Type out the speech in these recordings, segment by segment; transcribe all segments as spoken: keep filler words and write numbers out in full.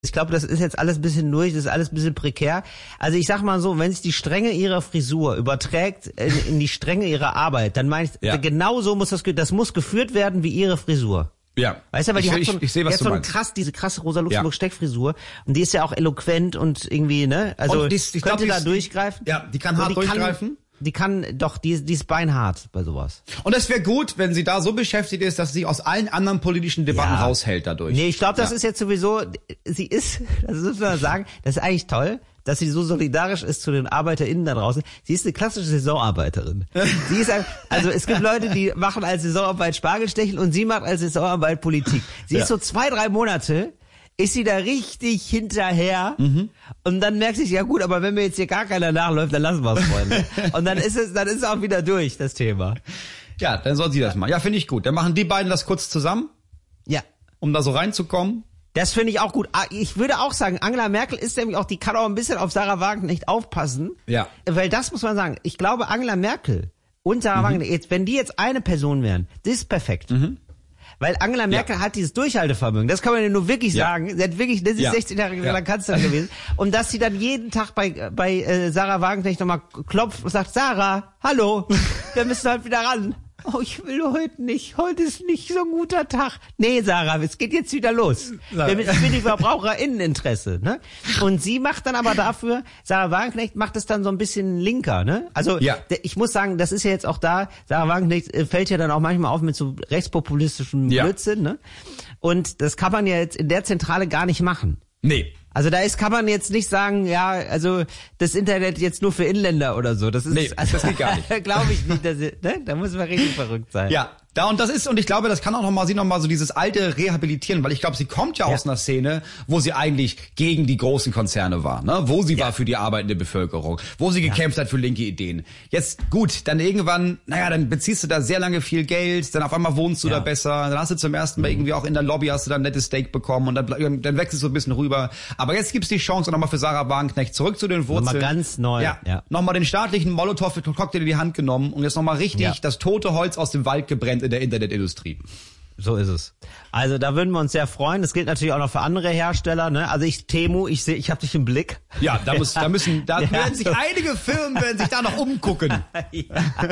Ich glaube, das ist jetzt alles ein bisschen durch, das ist alles ein bisschen prekär. Also ich sag mal so, wenn sich die Strenge ihrer Frisur überträgt in, in die Strenge ihrer Arbeit, dann meine ich, ja. genau so muss das, das muss geführt werden wie ihre Frisur. Ja. Weißt du, weil die ich, hat ich, so, ich seh, was die hat du so ein meinst. krass, diese krasse Rosa-Luxemburg-Steckfrisur und die ist ja auch eloquent und irgendwie, ne, also und dies, ich könnte glaub, da die, durchgreifen. Ja, die kann hart die durchgreifen. Kann, die kann doch, die, die ist beinhart bei sowas. Und es wäre gut, wenn sie da so beschäftigt ist, dass sie aus allen anderen politischen Debatten ja. raushält dadurch. Nee, ich glaube, das ja. ist jetzt sowieso, sie ist, das muss man sagen, das ist eigentlich toll, dass sie so solidarisch ist zu den ArbeiterInnen da draußen. Sie ist eine klassische Saisonarbeiterin. Sie ist ein, also es gibt Leute, die machen als Saisonarbeit Spargelstechen und sie macht als Saisonarbeit Politik. Sie ja. ist so zwei, drei Monate, ist sie da richtig hinterher mhm. und dann merkt sie, ja gut, aber wenn mir jetzt hier gar keiner nachläuft, dann lassen wir es, Freunde. Und dann ist es, dann ist es auch wieder durch, das Thema. Ja, dann soll sie das machen. Ja, finde ich gut. Dann machen die beiden das kurz zusammen. Ja. Um da so reinzukommen. Das finde ich auch gut. Ich würde auch sagen, Angela Merkel ist nämlich auch, die kann auch ein bisschen auf Sarah Wagenknecht aufpassen. Ja. Weil das muss man sagen. Ich glaube, Angela Merkel und Sarah mhm. Wagenknecht, jetzt, wenn die jetzt eine Person wären, das ist perfekt. Mhm. Weil Angela Merkel ja. hat dieses Durchhaltevermögen. Das kann man ja nur wirklich ja. sagen. Sie hat wirklich, das ist ja. sechzehn Jahre ja. Kanzlerin gewesen. Und dass sie dann jeden Tag bei, bei äh, Sarah Wagenknecht nochmal klopft und sagt, Sarah, hallo, wir müssen halt wieder ran. Oh, ich will heute nicht. Heute ist nicht so ein guter Tag. Nee, Sarah, es geht jetzt wieder los. Wir sind die VerbraucherInneninteresse, ne? Und sie macht dann aber dafür, Sarah Wagenknecht macht es dann so ein bisschen linker, ne? Also, ja. ich muss sagen, das ist ja jetzt auch da, Sarah Wagenknecht fällt ja dann auch manchmal auf mit so rechtspopulistischem ja. Blödsinn, ne? Und das kann man ja jetzt in der Zentrale gar nicht machen. Nee. Also da ist, kann man jetzt nicht sagen, ja, also das Internet jetzt nur für Inländer oder so. Das ist, nee, also, das geht gar nicht. Glaube ich nicht, dass, ne? Da muss man richtig verrückt sein. Ja, da und das ist, und ich glaube, das kann auch noch mal sie noch mal so dieses alte rehabilitieren, weil ich glaube, sie kommt ja, ja aus einer Szene, wo sie eigentlich gegen die großen Konzerne war, ne? Wo sie ja. war für die arbeitende Bevölkerung, wo sie gekämpft ja. hat für linke Ideen. Jetzt gut, dann irgendwann, naja, dann beziehst du da sehr lange viel Geld, dann auf einmal wohnst du ja. da besser, dann hast du zum ersten Mal mhm. irgendwie auch in der Lobby hast du dann ein nettes Steak bekommen und dann, dann wechselst du ein bisschen rüber. Aber jetzt gibt's die Chance nochmal für Sarah Wagenknecht zurück zu den Wurzeln. Nochmal ganz neu. Ja, ja. Nochmal den staatlichen Molotow-Cocktail in die Hand genommen und jetzt nochmal richtig ja. das tote Holz aus dem Wald gebrennt in der Internetindustrie. So ist es. Also da würden wir uns sehr freuen. Das gilt natürlich auch noch für andere Hersteller, ne? Also ich, Temu, ich sehe, ich habe dich im Blick. Ja, da muss, da müssen, da ja, werden sich so. einige Firmen werden sich da noch umgucken. Ja.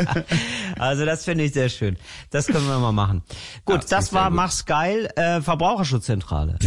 Also das finde ich sehr schön. Das können wir mal machen. Gut, ja, das, das war gut. Mach's geil, äh, Verbraucherschutzzentrale.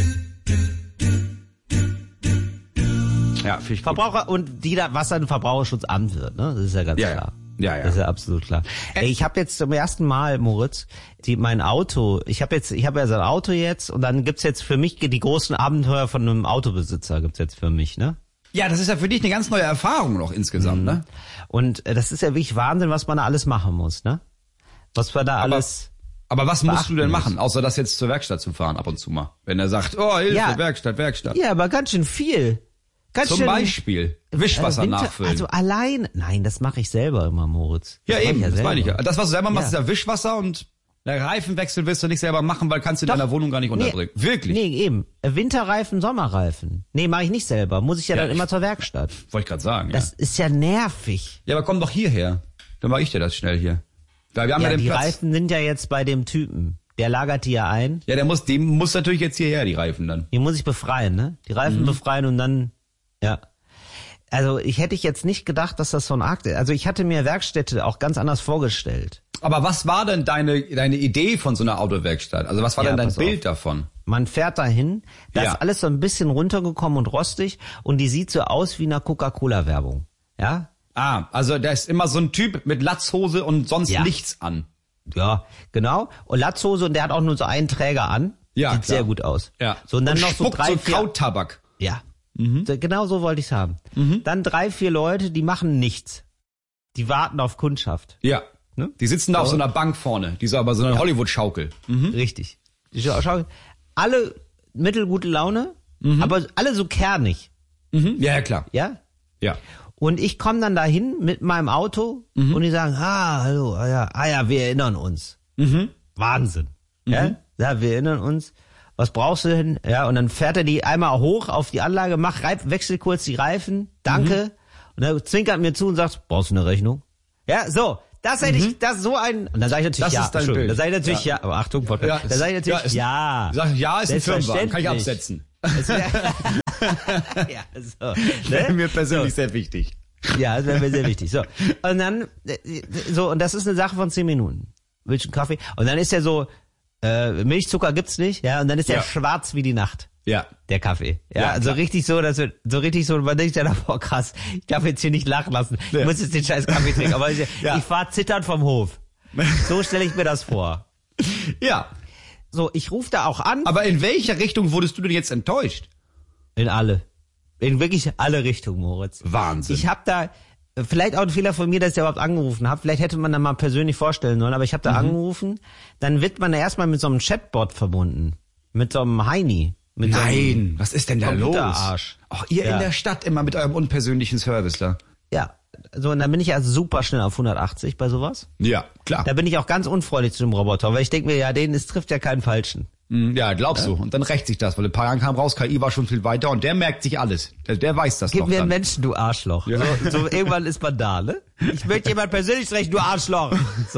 Ja, finde ich Verbraucher gut. Und die da, was dann Verbraucherschutzamt wird, ne? Das ist ja ganz ja, klar. Ja, ja. Das ist ja absolut klar. Ey, ich habe jetzt zum ersten Mal, Moritz, die mein Auto, ich habe jetzt, ich habe ja so ein Auto jetzt und dann gibt's jetzt für mich die großen Abenteuer von einem Autobesitzer gibt's jetzt für mich, ne? Ja, das ist ja für dich eine ganz neue Erfahrung noch insgesamt, mhm. ne? Und äh, das ist ja wirklich Wahnsinn, was man da alles machen muss, ne? Was wir da aber, alles... Aber was musst du denn machen, außer das jetzt zur Werkstatt zu fahren ab und zu mal? Wenn er sagt, oh, Hilfe, ja, Werkstatt, Werkstatt. Ja, aber ganz schön viel. Ganz Zum schön, Beispiel Wischwasser äh, Winter, nachfüllen. Also allein, nein, das mache ich selber immer, Moritz. Das ja eben, ja das selber. meine ich ja. Das, was du selber machst, ja. ist ja Wischwasser und der Reifenwechsel willst du nicht selber machen, weil kannst du in Doch. deiner Wohnung gar nicht unterbringen. Nee, Wirklich? Nee, eben. Winterreifen, Sommerreifen. Nee, mache ich nicht selber. Muss ich ja, ja dann immer zur Werkstatt. Wollte ich gerade sagen, ja. Das ist ja nervig. Ja, aber komm doch hierher. Dann mache ich dir das schnell hier. Weil wir haben ja, ja den die Platz. Reifen sind ja jetzt bei dem Typen. Der lagert die ja ein. Ja, der muss, dem muss natürlich jetzt hierher, die Reifen dann. Die muss ich befreien, ne? Die Reifen mhm. befreien und dann, ja. Also ich hätte ich jetzt nicht gedacht, dass das so ein Akt ist. Also ich hatte mir Werkstätte auch ganz anders vorgestellt. Aber was war denn deine deine Idee von so einer Autowerkstatt? Also was war ja, denn dein Bild auf. davon? Man fährt dahin, da ja. ist alles so ein bisschen runtergekommen und rostig und die sieht so aus wie eine Coca-Cola-Werbung. Ja? Ah, also da ist immer so ein Typ mit Latzhose und sonst ja. nichts an. Ja, genau. Und Latzhose und der hat auch nur so einen Träger an. Ja, sieht klar. sehr gut aus. Ja. So und dann und noch so drei, so vier Kautabak. Ja. Mhm. Genau so wollte ich's haben. Mhm. Dann drei, vier Leute, die machen nichts. Die warten auf Kundschaft. Ja. Ne? Die sitzen da so. auf so einer Bank vorne, die ist aber so eine ja. Hollywood-Schaukel. Mhm. Richtig. Die Schaukel. Alle mittelgute Laune, mhm. aber alle so kernig. Mhm. Ja, ja, klar. Ja? Ja. Und ich komme dann dahin mit meinem Auto mhm. und die sagen, ah, hallo, ah ja, ah ja, wir erinnern uns. Mhm. Wahnsinn. Mhm. Ja? Ja, wir erinnern uns. Was brauchst du denn? Ja, und dann fährt er die einmal hoch auf die Anlage, macht, reib, wechselt kurz die Reifen, danke. Mhm. Und er zwinkert mir zu und sagt, brauchst du eine Rechnung? Ja, so. Das hätte mhm. ich, das so ein, und dann sage ich natürlich das ja. Ist dein Bild. Da sage ich natürlich ja, ja. Aber Achtung, Podcast. Ja, da sage ich natürlich ja. Ist, ja. Sag, ja, ist ein Firmenwagen, kann ich absetzen. Es wär, ja, so, ne? Wäre mir persönlich so. sehr wichtig. Ja, das wäre mir sehr wichtig. So. Und dann, so, und das ist eine Sache von zehn Minuten. Willst du einen Kaffee? Und dann ist er so, äh, Milchzucker gibt's nicht, ja, und dann ist er Ja. schwarz wie die Nacht. Ja. Der Kaffee. Ja, Ja, also klar. richtig so, dass wir, so richtig so, man denkt ja davor, krass, ich darf jetzt hier nicht lachen lassen. Ich Ja. muss jetzt den scheiß Kaffee trinken. Aber ich, Ja. ich fahr zitternd vom Hof. So stelle ich mir das vor. Ja. So, ich rufe da auch an. Aber in welcher Richtung wurdest du denn jetzt enttäuscht? In alle. In wirklich alle Richtungen, Moritz. Wahnsinn. Ich habe da, vielleicht auch ein Fehler von mir, dass ich da überhaupt angerufen habe. Vielleicht hätte man da mal persönlich vorstellen sollen, aber ich habe da mhm. angerufen. Dann wird man da erstmal mit so einem Chatbot verbunden. Mit so einem Heini. Mit Nein, so einem was ist denn da los? Computerarsch. Auch ihr Ja. in der Stadt immer mit eurem unpersönlichen Service da. Ja. So, und dann bin ich also super schnell auf hundertachtzig bei sowas. Ja, klar. Da bin ich auch ganz unfreundlich zu dem Roboter, weil ich denke mir, ja, den, es trifft ja keinen Falschen. Ja, glaubst du. Und dann rächt sich das, weil ein paar Jahren kam raus, K I war schon viel weiter und der merkt sich alles. Der, der weiß das Gib doch mir dann. einen Menschen, du Arschloch. Ja. So, so irgendwann ist man da, ne? Ich möchte jemand persönlich sprechen, du Arschloch. So.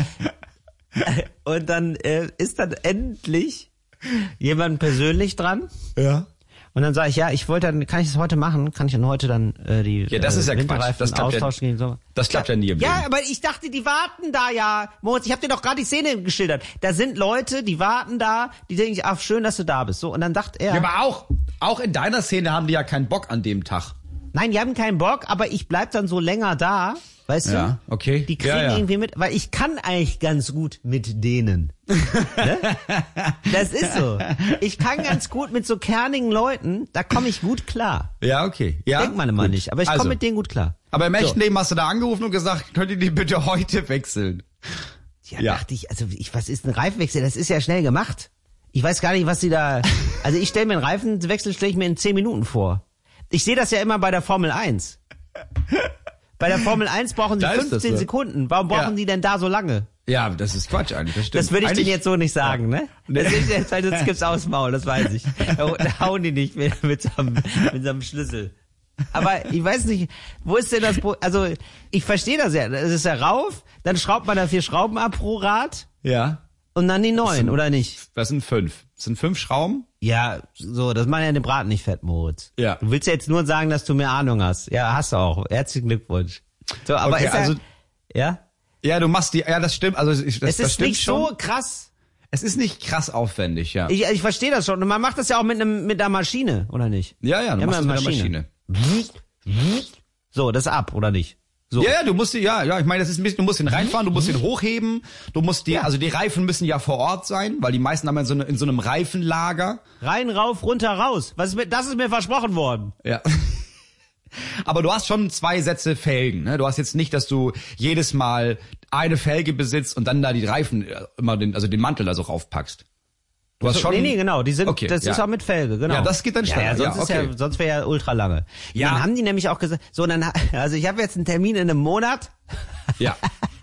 Und dann äh, ist dann endlich jemand persönlich dran. Ja. Und dann sage ich, ja, ich wollte dann, kann ich das heute machen? Kann ich dann heute dann äh, die Ja, das äh, ist ja Quatsch. Winterreifen Das klappt ja- austauschen gegen so? Das klappt ja nie im Ja, Leben. aber ich dachte, die warten da ja. Moritz, ich habe dir doch gerade die Szene geschildert. Da sind Leute, die warten da, die denken sich, ach, schön, dass du da bist. So, und dann dachte er, Ja, aber auch, auch in deiner Szene haben die ja keinen Bock an dem Tag. nein, die haben keinen Bock, aber ich bleib dann so länger da, weißt du? Ja, okay. Die kriegen Ja, ja. irgendwie mit, weil ich kann eigentlich ganz gut mit denen. Ne? Das ist so. Ich kann ganz gut mit so kernigen Leuten, da komme ich gut klar. Ja, okay. Ja, Denkt man immer gut. nicht, aber ich komme Also, mit denen gut klar. Aber im echten So. Leben hast du da angerufen und gesagt, könnt ihr die bitte heute wechseln? Ja, Ja. dachte ich, also ich, was ist ein Reifenwechsel? Das ist ja schnell gemacht. Ich weiß gar nicht, was sie da, also ich stelle mir einen Reifenwechsel, stelle ich mir in zehn Minuten vor. Ich sehe das ja immer bei der Formel eins. Bei der Formel eins brauchen sie Da ist das fünfzehn so. Sekunden. Warum brauchen Ja. die denn da so lange? Ja, das ist Quatsch eigentlich, das stimmt. Das würde ich eigentlich, denen jetzt so nicht sagen, ne? Nee. Das ist jetzt, weil sonst gibt's aufs Maul, das weiß ich. Da da hauen die nicht mit, mit, so einem, mit so einem Schlüssel. Aber ich weiß nicht, wo ist denn das, Pro also ich verstehe das ja, das ist ja rauf, dann schraubt man da vier Schrauben ab pro Rad Ja. und dann die neun, oder nicht? Das sind fünf. Das sind fünf Schrauben? Ja, so, das macht ja den Braten nicht fett, Moritz. Ja. Du willst ja jetzt nur sagen, dass du mehr Ahnung hast. Ja, hast du auch. Herzlichen Glückwunsch. So, aber Okay, ist ja, also- ja? Ja, du machst die, ja, das stimmt, also ich, das, Es das ist stimmt nicht schon. so krass. Es ist nicht krass aufwendig, ja. Ich, ich verstehe das schon. Und man macht das ja auch mit einem mit einer Maschine, oder nicht? ja, ja, du Ja, machst mit das mit einer der Maschine. So, das ist ab, oder nicht? So. Ja, ja, du musst die, ja, ja, ich meine, das ist ein bisschen, du musst den reinfahren, du musst den hochheben, du musst die, Ja. also die Reifen müssen ja vor Ort sein, weil die meisten haben ja so eine, in so einem Reifenlager. Rein, rauf, runter, raus. Was ist mir, das ist mir versprochen worden. Ja. Aber du hast schon zwei Sätze Felgen, ne? Du hast jetzt nicht, dass du jedes Mal eine Felge besitzt und dann da die Reifen äh, immer den, also den Mantel da so raufpackst. Du hast schon. Nee, nee, genau. Die sind, Okay, das ja. ist auch mit Felge, genau. Ja, das geht dann schneller. Ja, ja, sonst, Ja, ist ja, okay. sonst wäre ja ultra lange. Ja. Dann haben die nämlich auch gesagt, so, dann, ha- also ich habe jetzt einen Termin in einem Monat. Ja.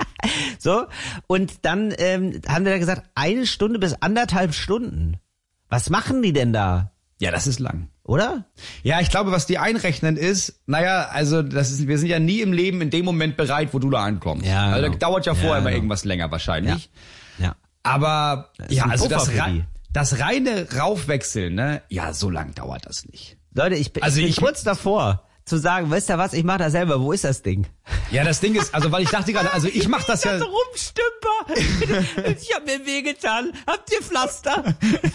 So, und dann ähm, haben die da gesagt, eine Stunde bis anderthalb Stunden. Was machen die denn da? Ja, das ist lang. Oder? Ja, ich glaube, was die einrechnen ist, naja, also das ist, wir sind ja nie im Leben in dem Moment bereit, wo du da ankommst. Ja, also genau. da dauert ja Ja, vorher immer genau. irgendwas länger wahrscheinlich. Ja. Aber ist ja, ein also das, Puffer für rei- die. das reine Raufwechseln, ne? Ja, so lang dauert das nicht. Leute, ich, bin- Also ich bin ich- kurz davor zu sagen, weißt du was, ich mach das selber. Wo ist das Ding? Ja, das Ding ist, also weil ich dachte gerade, also ich mach das ja. So rumstümper. Ich hab mir wehgetan. Habt ihr Pflaster?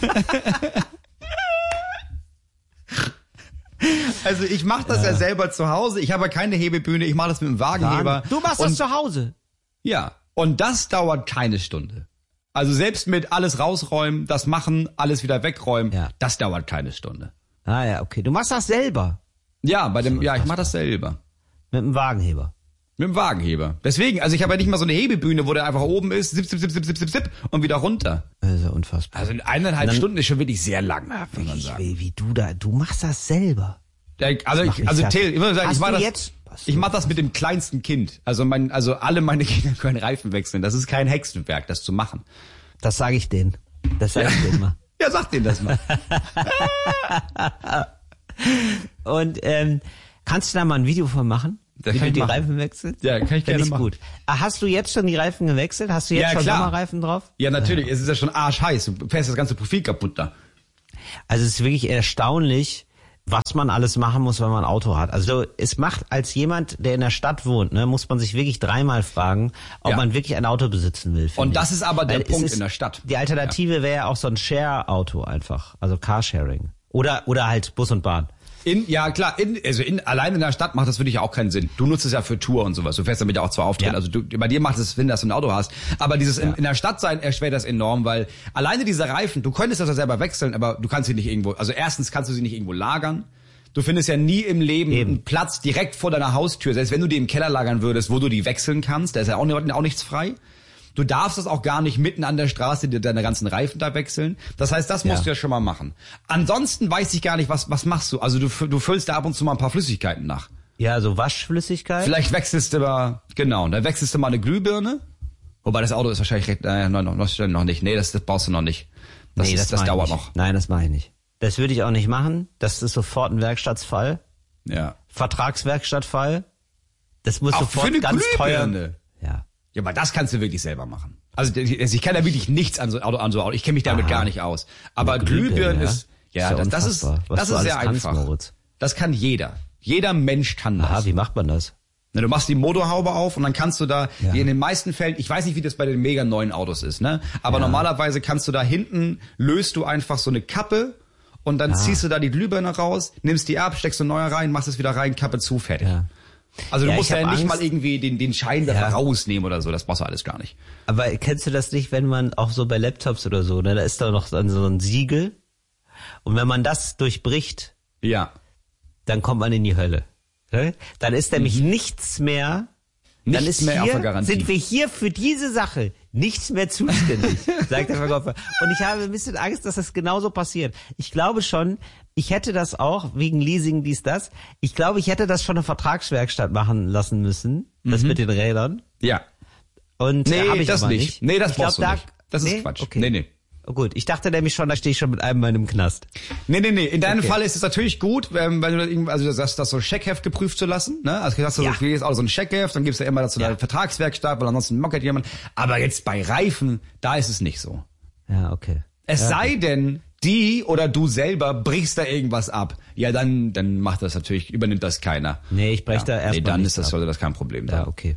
Also ich mache das ja. ja selber zu Hause. Ich habe ja keine Hebebühne, ich mache das mit dem Wagenheber. Du machst und, das zu Hause. Ja, und das dauert keine Stunde. Also selbst mit alles rausräumen, das machen, alles wieder wegräumen, Ja. das dauert keine Stunde. Ah ja, okay. Du machst das selber. Ja, bei dem, ja, ich mache das selber. Mit dem Wagenheber. Mit dem Wagenheber. Deswegen, also ich habe ja nicht mal so eine Hebebühne, wo der einfach oben ist, zip, zip, zip, zip, zip, zip, zip und wieder runter. Das ist ja unfassbar. Also in eineinhalb dann- Stunden ist schon wirklich sehr lang, muss man Ich sagen. will, wie du da, du machst das selber. Ja, also mach ich, mich also fertig. Till, ich muss sagen, Hast ich mach du das, jetzt- Was ich du- mach das mit dem kleinsten Kind. Also mein, also alle meine Kinder können Reifen wechseln. Das ist kein Hexenwerk, das zu machen. Das sage ich denen. Das sage ich denen mal. Ja, sag denen das mal. Und ähm, kannst du da mal ein Video von machen? Das wie kann du ich die machen. Reifen wechselst? Ja, kann ich Fänd gerne ich machen. gut. Ah, hast du jetzt schon die Reifen gewechselt? Hast du jetzt Ja, schon klar. Sommerreifen drauf? Ja, natürlich. Es ist ja schon arschheiß. Du fährst das ganze Profil kaputt da. Also es ist wirklich erstaunlich, was man alles machen muss, wenn man ein Auto hat. Also es macht als jemand, der in der Stadt wohnt, ne, muss man sich wirklich dreimal fragen, ob ja. man wirklich ein Auto besitzen will. Und das ich. ist aber der Weil Punkt ist, in der Stadt. Die Alternative ja. wäre ja auch so ein Share-Auto einfach, also Carsharing. Oder oder halt Bus und Bahn. In, ja klar, in, also in, allein in der Stadt macht das für dich ja auch keinen Sinn. Du nutzt es ja für Tour und sowas. Du fährst damit ja auch zwar Auftritt. Ja. Also du, bei dir macht es Sinn, dass du ein Auto hast. Aber dieses ja. in, in der Stadt sein erschwert das enorm, weil alleine diese Reifen, du könntest das ja selber wechseln, aber du kannst sie nicht irgendwo, also erstens kannst du sie nicht irgendwo lagern. Du findest ja nie im Leben Eben. einen Platz direkt vor deiner Haustür. Selbst wenn du die im Keller lagern würdest, wo du die wechseln kannst, da ist ja auch, auch nichts frei. Du darfst das auch gar nicht mitten an der Straße deine ganzen Reifen da wechseln. Das heißt, das musst ja. du ja schon mal machen. Ansonsten weiß ich gar nicht, was was machst du? Also du, du füllst da ab und zu mal ein paar Flüssigkeiten nach. Ja, so Waschflüssigkeit. Vielleicht wechselst du mal, genau, dann wechselst du mal eine Glühbirne. Wobei das Auto ist wahrscheinlich recht, äh, noch, noch, noch nicht. Nee, das, das brauchst du noch nicht. Das, nee, ist, das, das dauert noch. Nein, das mache ich nicht. Das würde ich auch nicht machen. Das ist sofort ein Werkstattsfall. Ja. Vertragswerkstattfall. Das muss auch sofort für eine ganz Glühbirne. teuer. Ja. Ja, aber das kannst du wirklich selber machen. Also ich kann da wirklich nichts an so Auto, an so Auto. Ich kenne mich damit Aha. gar nicht aus. Aber Glühbirne ja? ist, ja, ist ja das ist, das ist sehr einfach. Kannst, das kann jeder. Jeder Mensch kann das. Aha, wie macht man das? Na, du machst die Motorhaube auf und dann kannst du da, ja. wie in den meisten Fällen, ich weiß nicht, wie das bei den mega neuen Autos ist, ne? Aber ja. normalerweise kannst du da hinten, löst du einfach so eine Kappe und dann ah. ziehst du da die Glühbirne raus, nimmst die ab, steckst du neue rein, machst es wieder rein, Kappe zu, fertig. Ja. Also du ja, musst ja nicht Angst. mal irgendwie den, den Scheinwerfer ja. rausnehmen oder so, das brauchst du alles gar nicht. Aber kennst du das nicht, wenn man auch so bei Laptops oder so, ne, da ist da noch so ein Siegel und wenn man das durchbricht, ja, dann kommt man in die Hölle. Ne? Dann ist nämlich mhm. nichts mehr, nichts dann ist mehr hier, auf der Garantie. Sind wir hier für diese Sache nichts mehr zuständig, sagt der Verkäufer. Und ich habe ein bisschen Angst, dass das genauso passiert. Ich glaube schon, ich hätte das auch, wegen Leasing, dies, das, ich glaube, ich hätte das schon eine Vertragswerkstatt machen lassen müssen, das mhm. mit den Rädern. Ja. Und nee, habe ich das aber nicht. nicht. Nee, das ich brauchst glaub, du nicht. Das nee? ist Quatsch. Okay. Nee, nee. Oh gut, ich dachte nämlich schon, da stehe ich schon mit einem Mann im Knast. Nee, nee, nee. In deinem okay. Fall ist es natürlich gut, wenn, wenn du irgendwie, also das, das so ein Scheckheft geprüft zu lassen, ne? Also hast du ja. so, jetzt auch so ein Scheckheft, dann gibst du ja immer dazu ja. eine Vertragswerkstatt, weil ansonsten mockert jemand. Aber jetzt bei Reifen, da ist es nicht so. Ja, okay. Es ja, sei okay. denn, die oder du selber brichst da irgendwas ab. Ja, dann, dann macht das natürlich, übernimmt das keiner. Nee, ich brech ja. da erstmal Nee, dann ist das, ab. sollte das kein Problem sein. Ja, okay.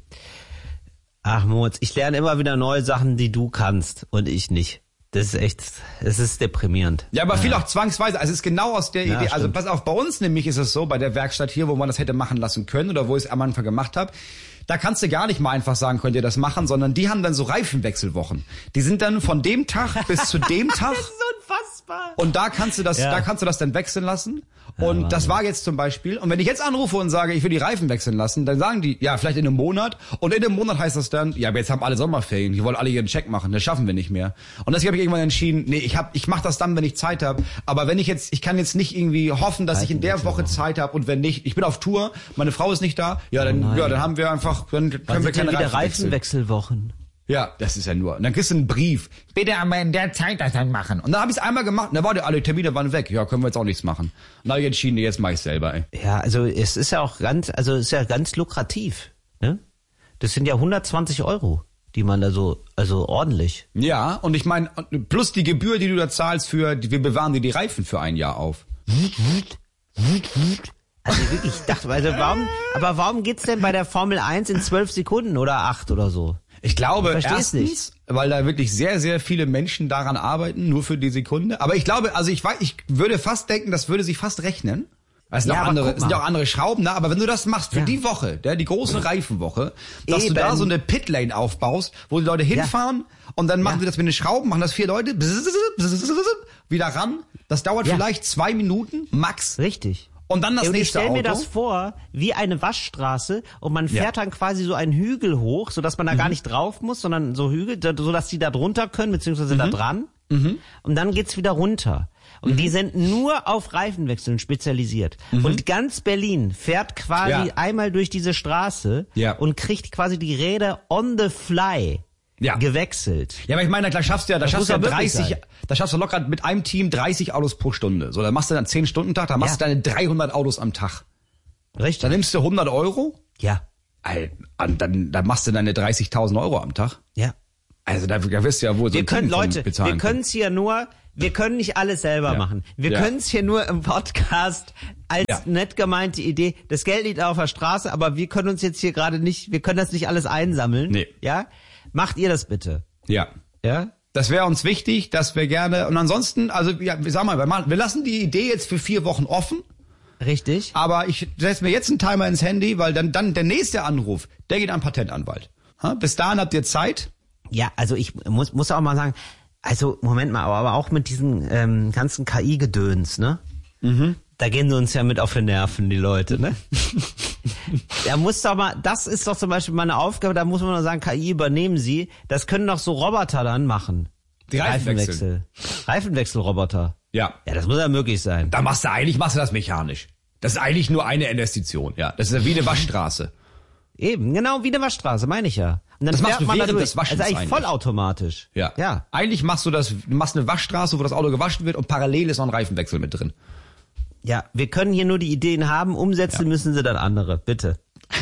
Ach, Moritz, ich lerne immer wieder neue Sachen, die du kannst und ich nicht. Das ist echt, es ist deprimierend. Ja, aber viel auch zwangsweise. Also es ist genau aus der Ja, Idee. Also stimmt. pass auf, bei uns nämlich ist es so, bei der Werkstatt hier, wo man das hätte machen lassen können oder wo ich es am Anfang gemacht habe, da kannst du gar nicht mal einfach sagen, könnt ihr das machen, sondern die haben dann so Reifenwechselwochen. Die sind dann von dem Tag bis zu dem Tag. Das ist unfassbar. Und da kannst du das, Ja. da kannst du das dann wechseln lassen. Und Ja, das Wahnsinn. war jetzt zum Beispiel, und wenn ich jetzt anrufe und sage, ich will die Reifen wechseln lassen, dann sagen die, ja, vielleicht in einem Monat. Und in einem Monat heißt das dann, ja, aber jetzt haben alle Sommerferien, die wollen alle ihren Check machen, das schaffen wir nicht mehr. Und deswegen habe ich irgendwann entschieden, nee, ich hab, ich mache das dann, wenn ich Zeit habe. Aber wenn ich jetzt, ich kann jetzt nicht irgendwie hoffen, dass ich in der Woche Zeit habe und wenn nicht, ich bin auf Tour, meine Frau ist nicht da, ja, dann, Oh ja, dann haben wir einfach, dann können Wann wir sind denn keine wieder Reifen wechseln. Reifenwechselwochen? Ja, das ist ja nur. Und dann kriegst du einen Brief. Bitte aber in der Zeit das dann machen. Und dann habe ich es einmal gemacht. Und dann warte, alle Termine waren weg. Ja, können wir jetzt auch nichts machen. Und dann habe ich entschieden, jetzt mache ich selber. Ey. Ja, also es ist ja auch ganz, also es ist ja ganz lukrativ. Ne? Das sind ja hundertzwanzig Euro, die man da so, also ordentlich. Ja, und ich meine, plus die Gebühr, die du da zahlst für, wir bewahren dir die Reifen für ein Jahr auf. Also wirklich, ich dachte, also warum, aber warum geht's denn bei der Formel eins in zwölf Sekunden oder acht oder so? Ich glaube, ich erstens, nicht. weil da wirklich sehr, sehr viele Menschen daran arbeiten, nur für die Sekunde. Aber ich glaube, also ich weiß, ich würde fast denken, das würde sich fast rechnen. Es sind, Ja, auch aber andere, guck es sind mal. ja auch andere Schrauben, ne? Aber wenn du das machst für Ja. die Woche, der, die große Reifenwoche, dass Eben. du da so eine Pitlane aufbaust, wo die Leute hinfahren und dann machen Ja. sie das mit den Schrauben, machen das vier Leute, wieder ran. Das dauert Ja. vielleicht zwei Minuten, max. Richtig. Und dann das Ja, und ich nächste stell Auto. mir das vor wie eine Waschstraße und man fährt Ja. dann quasi so einen Hügel hoch, sodass man da Mhm. gar nicht drauf muss, sondern so Hügel, da- sodass die da drunter können, beziehungsweise Mhm. da dran. Und dann geht's wieder runter. Und Mhm. die sind nur auf Reifenwechseln spezialisiert. Und ganz Berlin fährt quasi Ja. einmal durch diese Straße Ja. und kriegt quasi die Räder on the fly Ja. gewechselt. Ja, aber ich meine, da schaffst du ja, da Das schaffst du ja muss ja wirklich dreißig, sein. da schaffst du locker mit einem Team dreißig Autos pro Stunde. So, dann machst du dann zehn Stunden Tag, dann machst Ja. du deine dreihundert Autos am Tag. Richtig. Dann nimmst du hundert Euro, Ja. ey, und dann, dann machst du deine dreißigtausend Euro am Tag. Ja. Also da, da wirst du ja wohl so Wir ein können, Team von Leute, bezahlen wir können es hier nur, wir können nicht alles selber Ja. machen. Wir Ja. können es hier nur im Podcast als Ja. nett gemeinte Idee. Das Geld liegt auf der Straße, aber wir können uns jetzt hier gerade nicht, wir können das nicht alles einsammeln. Nee. Ja? Macht ihr das bitte. Ja. Ja? Das wäre uns wichtig, dass wir gerne, und ansonsten, also, ja, sag mal, wir machen- wir lassen die Idee jetzt für vier Wochen offen, Richtig? aber ich setze mir jetzt einen Timer ins Handy, weil dann, dann der nächste Anruf, der geht an den Patentanwalt. Ha? Bis dahin habt ihr Zeit. Ja, also ich muss, muss auch mal sagen, also Moment mal, aber auch mit diesen ähm, ganzen K I-Gedöns, ne? Mhm. Da gehen sie uns ja mit auf die Nerven, die Leute, ne? Da muss doch mal, das ist doch zum Beispiel meine Aufgabe, da muss man nur sagen, K I übernehmen sie. Das können doch so Roboter dann machen. Die Reifenwechsel. Reifenwechselroboter. Ja. Ja, das muss ja möglich sein. Da machst du eigentlich, machst du das mechanisch. Das ist eigentlich nur eine Investition, ja. Das ist ja wie eine Waschstraße. Eben, genau wie eine Waschstraße, meine ich ja. Und dann Das machst fährt du man während dadurch. des Waschens Das ist eigentlich eigentlich. vollautomatisch. Ja. Ja. Eigentlich machst du das, du machst eine Waschstraße, wo das Auto gewaschen wird und parallel ist noch ein Reifenwechsel mit drin. Ja, wir können hier nur die Ideen haben, umsetzen Ja. müssen sie dann andere, bitte.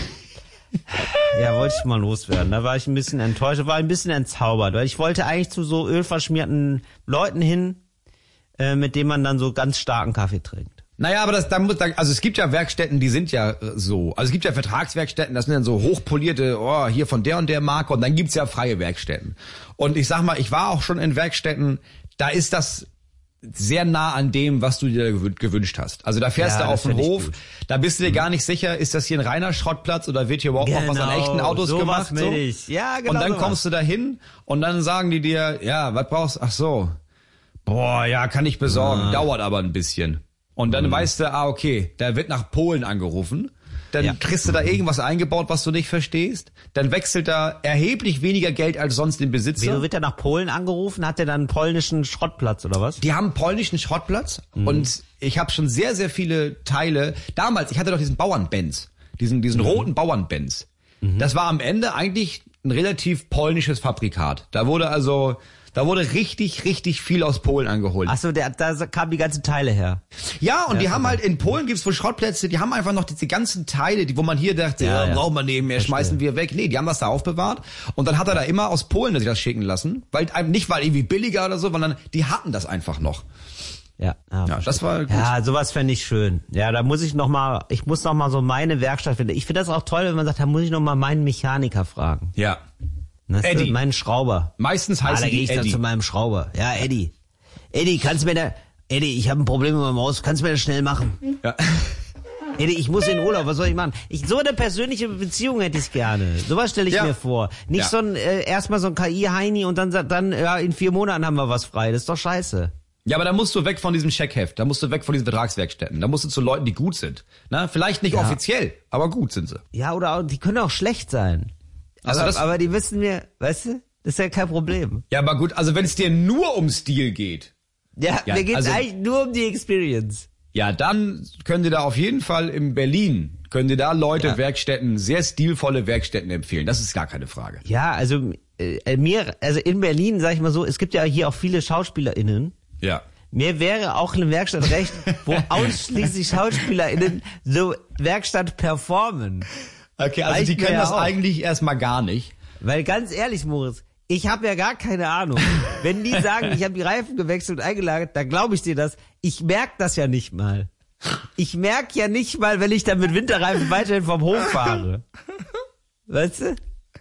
Ja, wollte ich mal loswerden. Da war ich ein bisschen enttäuscht, war ein bisschen entzaubert, weil ich wollte eigentlich zu so ölverschmierten Leuten hin, äh, mit denen man dann so ganz starken Kaffee trinkt. Naja, aber das, da muss, da, also es gibt ja Werkstätten, die sind ja äh, so. Also es gibt ja Vertragswerkstätten, das sind dann so hochpolierte, oh, hier von der und der Marke, und dann gibt's ja freie Werkstätten. Und ich sag mal, ich war auch schon in Werkstätten, da ist das sehr nah an dem, was du dir gewün- gewünscht hast. Also da fährst Ja, du das auf den find ich Hof, gut. da bist du dir gar nicht sicher, ist das hier ein reiner Schrottplatz oder wird hier überhaupt noch was an echten Autos sowas gemacht? will So? ich. Ja, genau. Und dann sowas. kommst du da hin und dann sagen die dir, ja, was brauchst du? Ach so. Boah, ja, kann ich besorgen. Ah. Dauert aber ein bisschen. Und dann weißt du, ah, okay, da wird nach Polen angerufen. Dann Ja. kriegst du da irgendwas eingebaut, was du nicht verstehst. Dann wechselt da erheblich weniger Geld als sonst den Besitzer. Wieso wird er nach Polen angerufen? Hat er dann einen polnischen Schrottplatz oder was? Die haben einen polnischen Schrottplatz Mhm. und ich habe schon sehr, sehr viele Teile. Damals, ich hatte doch diesen Bauernbenz, diesen, diesen Mhm. roten Bauernbenz. Das war am Ende eigentlich ein relativ polnisches Fabrikat. Da wurde also, da wurde richtig, richtig viel aus Polen angeholt. Ach so, der, da kamen die ganzen Teile her. Ja, und Ja, die ist haben okay. halt, in Polen gibt's wohl Schrottplätze, die haben einfach noch diese ganzen Teile, die, wo man hier dachte, Ja, ja, ja. brauchen wir nicht mehr, schmeißen wir weg. Nee, die haben das da aufbewahrt. Und dann hat er da immer aus Polen sich das schicken lassen. Weil, nicht weil irgendwie billiger oder so, sondern die hatten das einfach noch. Ja, ja, Ja, das war gut. Ja, sowas fände ich schön. Ja, da muss ich noch mal, ich muss noch mal so meine Werkstatt finden. Ich finde das auch toll, wenn man sagt, da muss ich noch mal meinen Mechaniker fragen. Ja. Weißt du, Eddie. meinen Schrauber. Meistens Ah, heißen da gehe die ich dann Eddie. zu meinem Schrauber. Ja, Eddie. Eddie, kannst du mir da, Eddie, ich habe ein Problem mit meinem Haus, kannst du mir das schnell machen? Ja. Eddie, ich muss in den Urlaub, was soll ich machen? Ich, so eine persönliche Beziehung hätte ich gerne. Sowas stelle ich Ja. mir vor. Nicht Ja. so ein, äh, erstmal so ein K I-Heini und dann, sagt- dann, ja, in vier Monaten haben wir was frei. Das ist doch scheiße. Ja, aber da musst du weg von diesem Checkheft, da musst du weg von diesen Vertragswerkstätten, da musst du zu Leuten, die gut sind. Na, vielleicht nicht Ja. offiziell, aber gut sind sie. Ja, oder auch, die können auch schlecht sein. Also aber, das- aber die wissen mir, weißt du, das ist ja kein Problem. Ja, aber gut, also wenn es dir nur um Stil geht, Ja, Ja, mir geht's also- eigentlich nur um die Experience. ja, dann können dir da auf jeden Fall in Berlin, können dir da Leute, Ja. Werkstätten, sehr stilvolle Werkstätten empfehlen. Das ist gar keine Frage. Ja, also äh, mir, also in Berlin, sag ich mal so, es gibt ja hier auch viele SchauspielerInnen. Ja. Mir wäre auch eine Werkstatt recht, wo ausschließlich SchauspielerInnen so Werkstatt performen. Okay, also Reicht die können mir ja das auch. eigentlich erstmal gar nicht. Weil ganz ehrlich, Moritz, ich habe ja gar keine Ahnung. Wenn die sagen, ich habe die Reifen gewechselt und eingelagert, dann glaube ich dir das. Ich merk das ja nicht mal. Ich merk ja nicht mal, wenn ich dann mit Winterreifen weiterhin vom Hof fahre. Weißt du?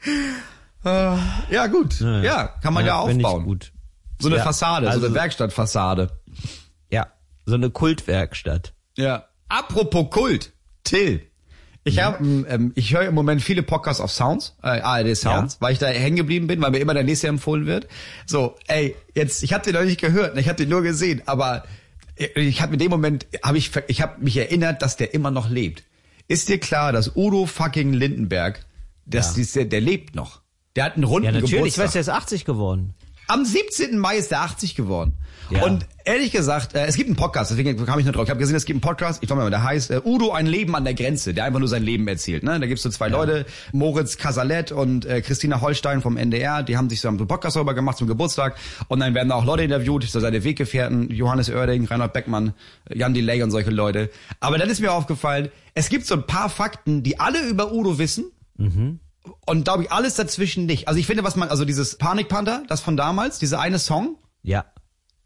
Ja, gut. Ja, kann man ja, find ich aufbauen. Gut. So eine Ja, Fassade, also- so eine Werkstattfassade. Ja, so eine Kultwerkstatt. Ja. Apropos Kult, Till. Ich habe, ähm, ich höre im Moment viele Podcasts auf Sounds, äh, A R D Sounds, Ja. weil ich da hängen geblieben bin, weil mir immer der nächste empfohlen wird. So, ey, jetzt, ich habe den noch nicht gehört, ich habe den nur gesehen, aber ich habe in dem Moment, habe ich, ich habe mich erinnert, dass der immer noch lebt. Ist dir klar, dass Udo fucking Lindenberg, dass Ja. der, der lebt noch? Der hat einen runden Ja, natürlich, ich Geburtstag. weiß, der ist achtzig geworden. Am siebzehnten Mai ist der achtzig geworden. Ja. Und ehrlich gesagt, äh, es gibt einen Podcast, deswegen kam ich nur drauf. Ich habe gesehen, es gibt einen Podcast, ich weiß nicht mehr, der heißt äh, Udo, ein Leben an der Grenze, der einfach nur sein Leben erzählt. Ne? Da gibt's so zwei Leute, Moritz Casalet und äh, Christina Holstein vom N D R, die haben sich so einen Podcast darüber gemacht zum Geburtstag. Und dann werden da auch Leute interviewt, so seine Weggefährten, Johannes Oerding, Reinhard Beckmann, Jan Delay und solche Leute. Aber dann ist mir aufgefallen, es gibt so ein paar Fakten, die alle über Udo wissen. Mhm. Und glaube ich, alles dazwischen nicht. Also ich finde, was man, also dieses Panikpanther, das von damals, dieser eine Song, Ja.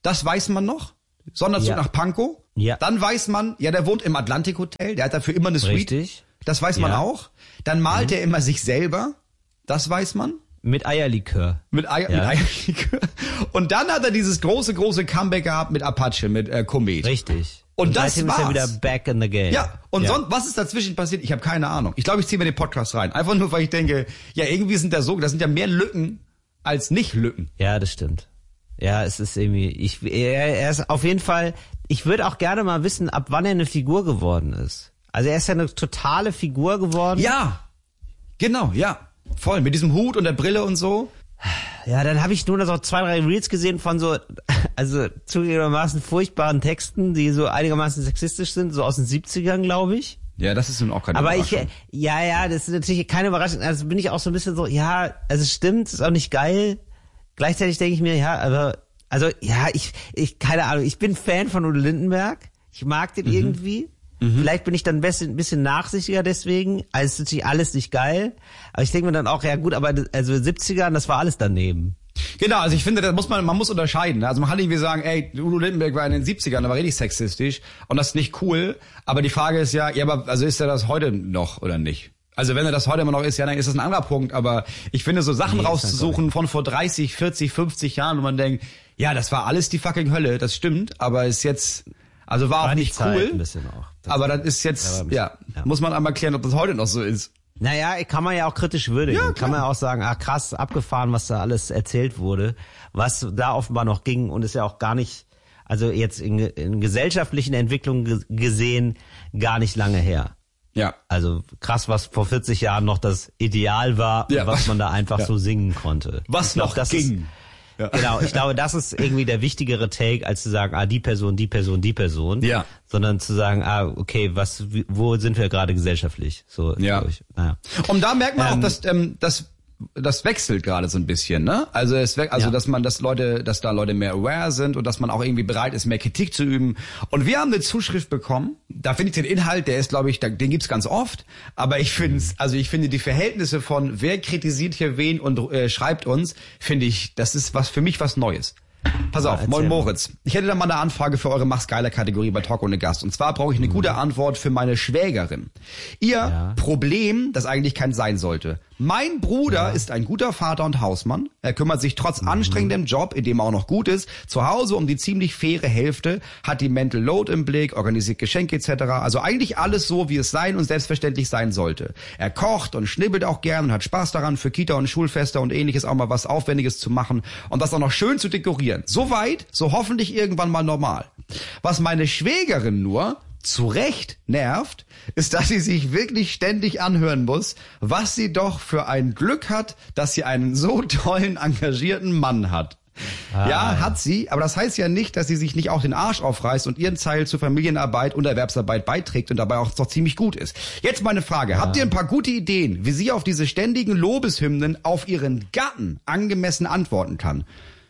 Das weiß man noch. Sonderzug Ja. nach Pankow. Ja. Dann weiß man, ja, der wohnt im Atlantik Hotel. Der hat dafür immer eine Suite. Richtig. Das weiß man Ja. auch. Dann malt er immer sich selber. Das weiß man. Mit Eierlikör. Mit, Eier, Ja. mit Eierlikör. Und dann hat er dieses große, große Comeback gehabt mit Apache, mit äh, Komet. Richtig. Und das seitdem ist er war's. wieder back in the game. Ja, und Ja. sonst, was ist dazwischen passiert? Ich habe keine Ahnung. Ich glaube, ich ziehe mir den Podcast rein. Einfach nur, weil ich denke, ja, irgendwie sind da so, da sind ja mehr Lücken als nicht Lücken. Ja, das stimmt. Ja, es ist irgendwie, ich, er, er ist auf jeden Fall, ich würde auch gerne mal wissen, ab wann er eine Figur geworden ist. Also er ist ja eine totale Figur geworden. Ja, genau, ja. Voll, mit diesem Hut und der Brille und so. Ja, dann habe ich nur noch so zwei, drei Reels gesehen von so, also zugegebenermaßen furchtbaren Texten, die so einigermaßen sexistisch sind, so aus den siebzigern, glaube ich. Ja, das ist nun auch keine Aber ich, Überraschung. ja, ja, das ist natürlich keine Überraschung. Also bin ich auch so ein bisschen so, ja, also es stimmt, ist auch nicht geil. Gleichzeitig denke ich mir, ja, aber, also, ja, ich, ich, keine Ahnung, ich bin Fan von Udo Lindenberg. Ich mag den mhm. irgendwie. Mhm. Vielleicht bin ich dann ein bisschen, ein bisschen nachsichtiger deswegen. Also es ist natürlich alles nicht geil. Aber ich denke mir dann auch, ja gut, aber also siebzigern, das war alles daneben. Genau, also ich finde, das muss man, man muss unterscheiden. Also man kann irgendwie sagen, ey, Udo Lindenberg war in den siebzigern, der war richtig sexistisch und das ist nicht cool. Aber die Frage ist ja, ja, aber also ist er das heute noch oder nicht? Also wenn er das heute immer noch ist, ja, dann ist das ein anderer Punkt. Aber ich finde, so Sachen Nee, rauszusuchen von vor dreißig, vierzig, fünfzig Jahren, wo man denkt, ja, das war alles die fucking Hölle, das stimmt, aber ist jetzt, also war, war auch nicht Zeit cool. Ein bisschen auch. Das aber das ist jetzt, ja, ja, muss man einmal klären, ob das heute noch so ist. Naja, kann man ja auch kritisch würdigen. Ja, kann man ja auch sagen, ah krass, abgefahren, was da alles erzählt wurde, was da offenbar noch ging und ist ja auch gar nicht, also jetzt in, in gesellschaftlichen Entwicklungen ge- gesehen, gar nicht lange her. Ja. Also krass, was vor vierzig Jahren noch das Ideal war Ja. und was man da einfach Ja. so singen konnte. Was Ich glaub, noch das ging. Ist, Ja. Genau, ich glaube, das ist irgendwie der wichtigere Take, als zu sagen, ah, die Person, die Person, die Person. Ja. Sondern zu sagen, ah, okay, was, wie, wo sind wir gerade gesellschaftlich? So, Ja. glaub ich. Naja. Und da merkt man Ähm, auch, dass ähm, das das wechselt gerade so ein bisschen, ne? Also es we- also Ja. dass man dass Leute, dass da Leute mehr aware sind und dass man auch irgendwie bereit ist, mehr Kritik zu üben. Und wir haben eine Zuschrift bekommen. Da finde ich den Inhalt, der ist, glaube ich, da, den gibt's ganz oft. Aber ich finde es, also ich finde die Verhältnisse von wer kritisiert hier wen und äh, schreibt uns, finde ich, das ist was für mich was Neues. Pass Ja, auf, erzähl moin mal. Moritz. Ich hätte da mal eine Anfrage für eure Mach's geiler Kategorie bei Talk ohne Gast. Und zwar brauche ich eine gute Antwort für meine Schwägerin. Ihr Ja. Problem, das eigentlich kein sein sollte. Mein Bruder ist ein guter Vater und Hausmann. Er kümmert sich trotz anstrengendem Job, in dem er auch noch gut ist, zu Hause um die ziemlich faire Hälfte, hat die Mental Load im Blick, organisiert Geschenke et cetera. Also eigentlich alles so, wie es sein und selbstverständlich sein sollte. Er kocht und schnibbelt auch gern und hat Spaß daran, für Kita und Schulfeste und ähnliches auch mal was Aufwendiges zu machen und das auch noch schön zu dekorieren. So weit, so hoffentlich irgendwann mal normal. Was meine Schwägerin nur zu Recht nervt, ist, dass sie sich wirklich ständig anhören muss, was sie doch für ein Glück hat, dass sie einen so tollen, engagierten Mann hat. Ah, ja, ja. hat sie, aber das heißt ja nicht, dass sie sich nicht auch den Arsch aufreißt und ihren Teil zur Familienarbeit und Erwerbsarbeit beiträgt und dabei auch doch ziemlich gut ist. Jetzt meine Frage, ja. Habt ihr ein paar gute Ideen, wie sie auf diese ständigen Lobeshymnen auf ihren Gatten angemessen antworten kann?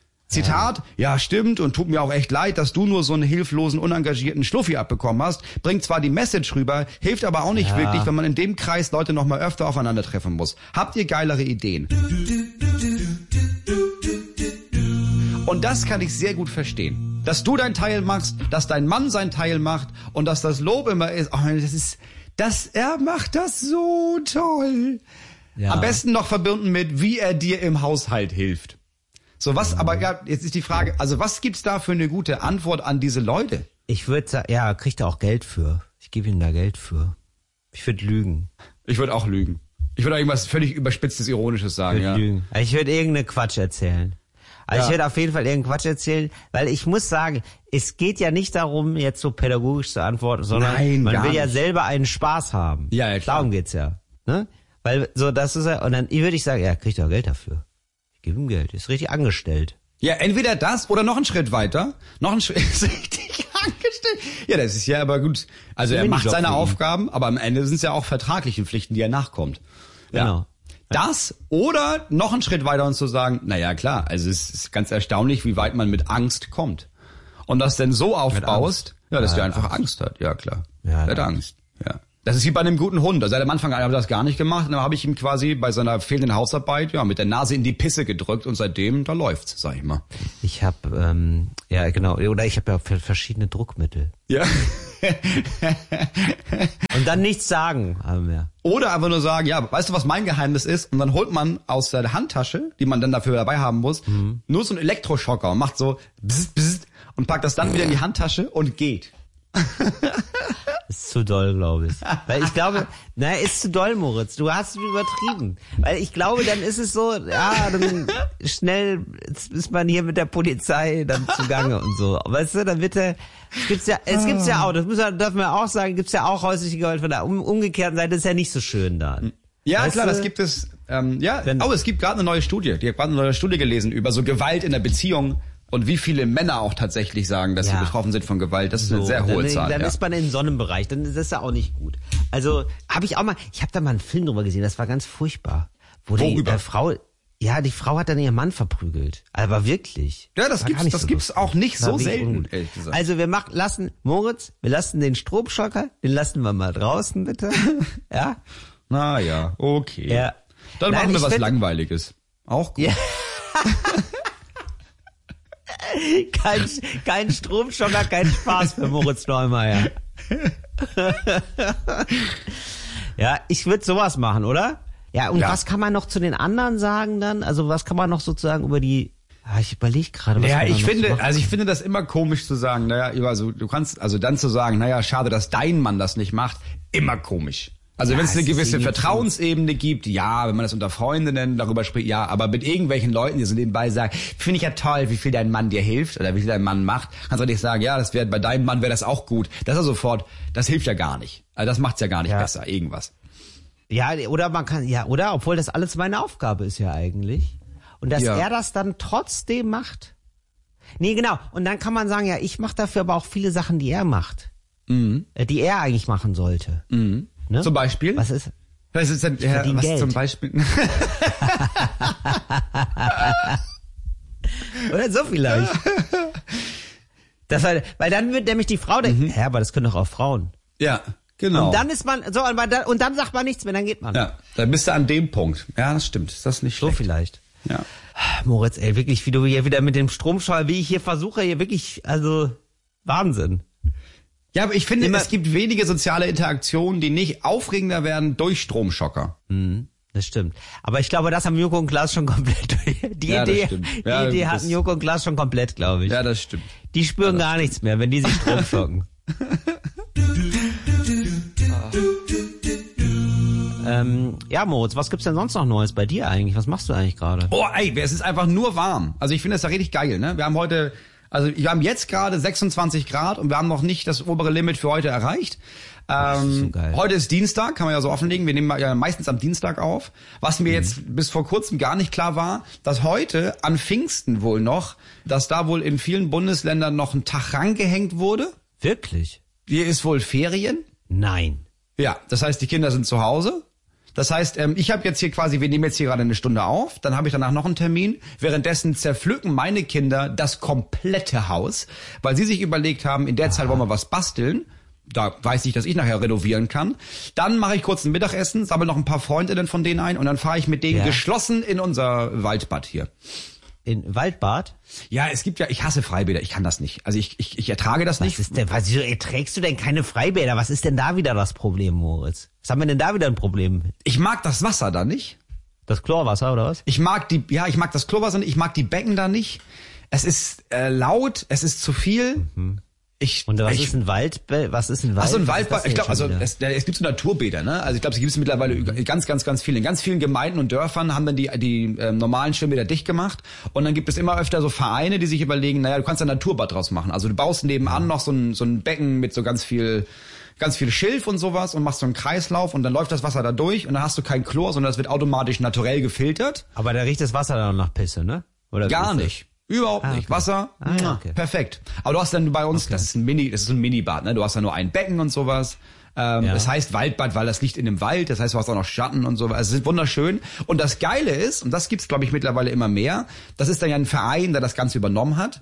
Zitat, ja stimmt und tut mir auch echt leid, dass du nur so einen hilflosen, unengagierten Schluffi abbekommen hast, bringt zwar die Message rüber, hilft aber auch nicht Ja. wirklich, wenn man in dem Kreis Leute noch mal öfter aufeinandertreffen muss. Habt ihr geilere Ideen? Und das kann ich sehr gut verstehen. Dass du dein Teil machst, dass dein Mann sein Teil macht und dass das Lob immer ist, oh, das ist, das, er macht das so toll. Ja. Am besten noch verbunden mit, wie er dir im Haushalt hilft. So was, aber ja, jetzt ist die Frage, also was gibt's da für eine gute Antwort an diese Leute? Ich würde sagen, ja, kriegt er auch Geld für. Ich gebe ihm da Geld für. Ich würde lügen. Ich würde auch lügen. Ich würde irgendwas völlig überspitztes, ironisches sagen, Ich ja. würde lügen. Ich würde irgendeine Quatsch erzählen. Also Ja. ich würde auf jeden Fall irgendeinen Quatsch erzählen, weil ich muss sagen, es geht ja nicht darum, jetzt so pädagogisch zu antworten, sondern Nein, man gar will ja nicht. selber einen Spaß haben. Ja, ja, klar. Darum geht's ja. Ne? Weil so, das ist ja, und dann würde ich sagen, ja, kriegt er auch Geld dafür. Ich gebe ihm Geld. Ist richtig angestellt. Ja, entweder das oder noch einen Schritt weiter. Noch einen Schritt, ist richtig angestellt. Ja, das ist ja aber gut. Also er macht Minijob seine für ihn. Aufgaben, aber am Ende sind es ja auch vertragliche Pflichten, die er nachkommt. Ja. Genau. Das oder noch einen Schritt weiter und zu sagen, naja klar, also es ist ganz erstaunlich, wie weit man mit Angst kommt. Und das denn so aufbaust, ja, dass Ja, du einfach Angst. hat, ja klar. Ja, er hat ja. Angst, ja. Das ist wie bei einem guten Hund. Also am Anfang habe ich das gar nicht gemacht. Und dann habe ich ihm quasi bei seiner fehlenden Hausarbeit ja mit der Nase in die Pisse gedrückt und seitdem, da läuft's, sag ich mal. Ich habe, ähm, ja genau, oder ich habe ja verschiedene Druckmittel. Ja. Und dann nichts sagen. Aber Oder einfach nur sagen, ja, weißt du, was mein Geheimnis ist? Und dann holt man aus der Handtasche, die man dann dafür dabei haben muss, mhm. nur so einen Elektroschocker und macht so bzzt, bzzt, und packt das dann wieder in die Handtasche und geht. Ist zu doll, glaube ich. Weil ich glaube, na, ist zu doll, Moritz. Du hast übertrieben. Weil ich glaube, dann ist es so, ja, dann schnell ist man hier mit der Polizei dann zugange und so. Weißt du, dann bitte, es gibt's ja, es gibt's ja auch, das muss man, darf man auch sagen, gibt's ja auch häusliche Gewalt von der um, umgekehrten Seite, das ist ja nicht so schön da. Ja, weißt klar, du? das gibt es, ähm, ja, Wenn, oh, es gibt gerade eine neue Studie, die hat gerade eine neue Studie gelesen über so Gewalt in der Beziehung. Und wie viele Männer auch tatsächlich sagen, dass ja. sie betroffen sind von Gewalt, das ist so, eine sehr hohe dann, Zahl. Dann ja. ist man in so einem Bereich, dann ist das ja auch nicht gut. Also habe ich auch mal, ich habe da mal einen Film drüber gesehen, das war ganz furchtbar. Wo die äh, Frau, ja, die Frau hat dann ihren Mann verprügelt. Aber wirklich. Ja, das gibt's, das so gibt's auch nicht so selten, ehrlich gesagt. Also wir machen, lassen, Moritz, wir lassen den Stromschocker, den lassen wir mal draußen, bitte. Ja? Na ja, okay. Ja. Dann Nein, machen wir was find, Langweiliges. Auch gut. Ja. Kein, kein Stromschocker, kein Spaß für Moritz Neumeier. Ja, ich würde sowas machen, oder? Ja, und ja. was kann man noch zu den anderen sagen dann? Also was kann man noch sozusagen über die... Ja, ich überlege gerade, was Ja, man ich noch finde, so also ich finde das immer komisch zu sagen, naja, also du kannst, also dann zu sagen, naja, schade, dass dein Mann das nicht macht, immer komisch. Also ja, wenn es eine gewisse Vertrauensebene gibt, ja, wenn man das unter Freundinnen darüber spricht, ja, aber mit irgendwelchen Leuten, die so nebenbei sagen, finde ich ja toll, wie viel dein Mann dir hilft oder wie viel dein Mann macht, kannst du nicht sagen, ja, das wäre bei deinem Mann wäre das auch gut. Das ist ja sofort, das hilft ja gar nicht. Also das macht's ja gar nicht ja. besser, irgendwas. Ja, oder man kann, ja, oder, obwohl das alles meine Aufgabe ist ja eigentlich. Und dass ja. er das dann trotzdem macht. Nee, genau. Und dann kann man sagen, ja, ich mache dafür aber auch viele Sachen, die er macht. Mhm. Die er eigentlich machen sollte. Mhm. Ne? Zum Beispiel? Was ist? Was ist denn, ja, was Geld. zum Beispiel? Oder so vielleicht. Das war, weil dann wird nämlich die Frau denken, mhm. hä, aber das können doch auch Frauen. Ja, genau. Und dann ist man, so, und dann, und dann sagt man nichts mehr, dann geht man. Ja, dann bist du an dem Punkt. Ja, das stimmt. Ist das nicht schlecht? So vielleicht. Ja. Moritz, ey, wirklich, wie du hier wieder mit dem Stromscheuer, wie ich hier versuche, hier wirklich, also, Wahnsinn. Ja, aber ich finde, Immer, es gibt wenige soziale Interaktionen, die nicht aufregender werden durch Stromschocker. Mhm, das stimmt. Aber ich glaube, das haben Joko und Klaas schon komplett, die ja, Idee, die ja, Idee hatten Joko und Klaas schon komplett, glaube ich. Ja, das stimmt. Die spüren ja, gar nichts mehr, wenn die sich Strom schocken. ähm, ja, Moritz, was gibt's denn sonst noch Neues bei dir eigentlich? Was machst du eigentlich gerade? Oh, ey, es ist einfach nur warm. Also ich finde das ja richtig geil, ne? Wir haben heute... Also wir haben jetzt gerade sechsundzwanzig Grad und wir haben noch nicht das obere Limit für heute erreicht. Ähm, so heute ist Dienstag, kann man ja so offenlegen. Wir nehmen ja meistens am Dienstag auf. Was mir mhm. jetzt bis vor kurzem gar nicht klar war, dass heute an Pfingsten wohl noch, dass da wohl in vielen Bundesländern noch ein Tag rangehängt wurde. Wirklich? Hier ist wohl Ferien. Nein. Ja, das heißt, die Kinder sind zu Hause. Das heißt, ähm, ich habe jetzt hier quasi, wir nehmen jetzt hier gerade eine Stunde auf, dann habe ich danach noch einen Termin. Währenddessen zerpflücken meine Kinder das komplette Haus, weil sie sich überlegt haben, in der Aha. Zeit wollen wir was basteln. Da weiß ich, dass ich nachher renovieren kann. Dann mache ich kurz ein Mittagessen, sammle noch ein paar Freundinnen von denen ein und dann fahre ich mit denen ja. geschlossen in unser Waldbad hier. In Waldbad? Ja, es gibt ja, ich hasse Freibäder, ich kann das nicht. Also ich ich, ich ertrage das was nicht. Ist denn, was erträgst du denn keine Freibäder? Was ist denn da wieder das Problem, Moritz? Was haben wir denn da wieder ein Problem? Ich mag das Wasser da nicht. Das Chlorwasser oder was? Ich mag die, ja, ich mag das Chlorwasser nicht, ich mag die Becken da nicht. Es ist äh, laut, es ist zu viel. Mhm. Ich, und was ich, ist ein Wald? Was ist ein Wald? Ach so, ein Waldbad. Ich glaube, also es, es gibt so Naturbäder, ne? Also ich glaube, es gibt es mittlerweile mhm. ganz, ganz, ganz viele. In ganz vielen Gemeinden und Dörfern haben dann die die ähm, normalen Schwimmbäder dicht gemacht. Und dann gibt es immer öfter so Vereine, die sich überlegen, naja, du kannst ein Naturbad draus machen. Also du baust nebenan mhm. noch so ein so ein Becken mit so ganz viel ganz viel Schilf und sowas und machst so einen Kreislauf und dann läuft das Wasser da durch und dann hast du kein Chlor, sondern das wird automatisch naturell gefiltert. Aber da riecht das Wasser dann nach Pisse, ne? Oder gar nicht. Überhaupt ah, okay. nicht. Wasser, ah, ja, okay. perfekt. Aber du hast dann bei uns, okay. das ist ein Mini, das ist ein Minibad, ne? Du hast ja nur ein Becken und sowas. Ähm, ja. Das heißt Waldbad, weil das liegt in einem Wald. Das heißt, du hast auch noch Schatten und sowas. Also es ist wunderschön. Und das Geile ist, und das gibt's glaube ich mittlerweile immer mehr, das ist dann ja ein Verein, der das Ganze übernommen hat.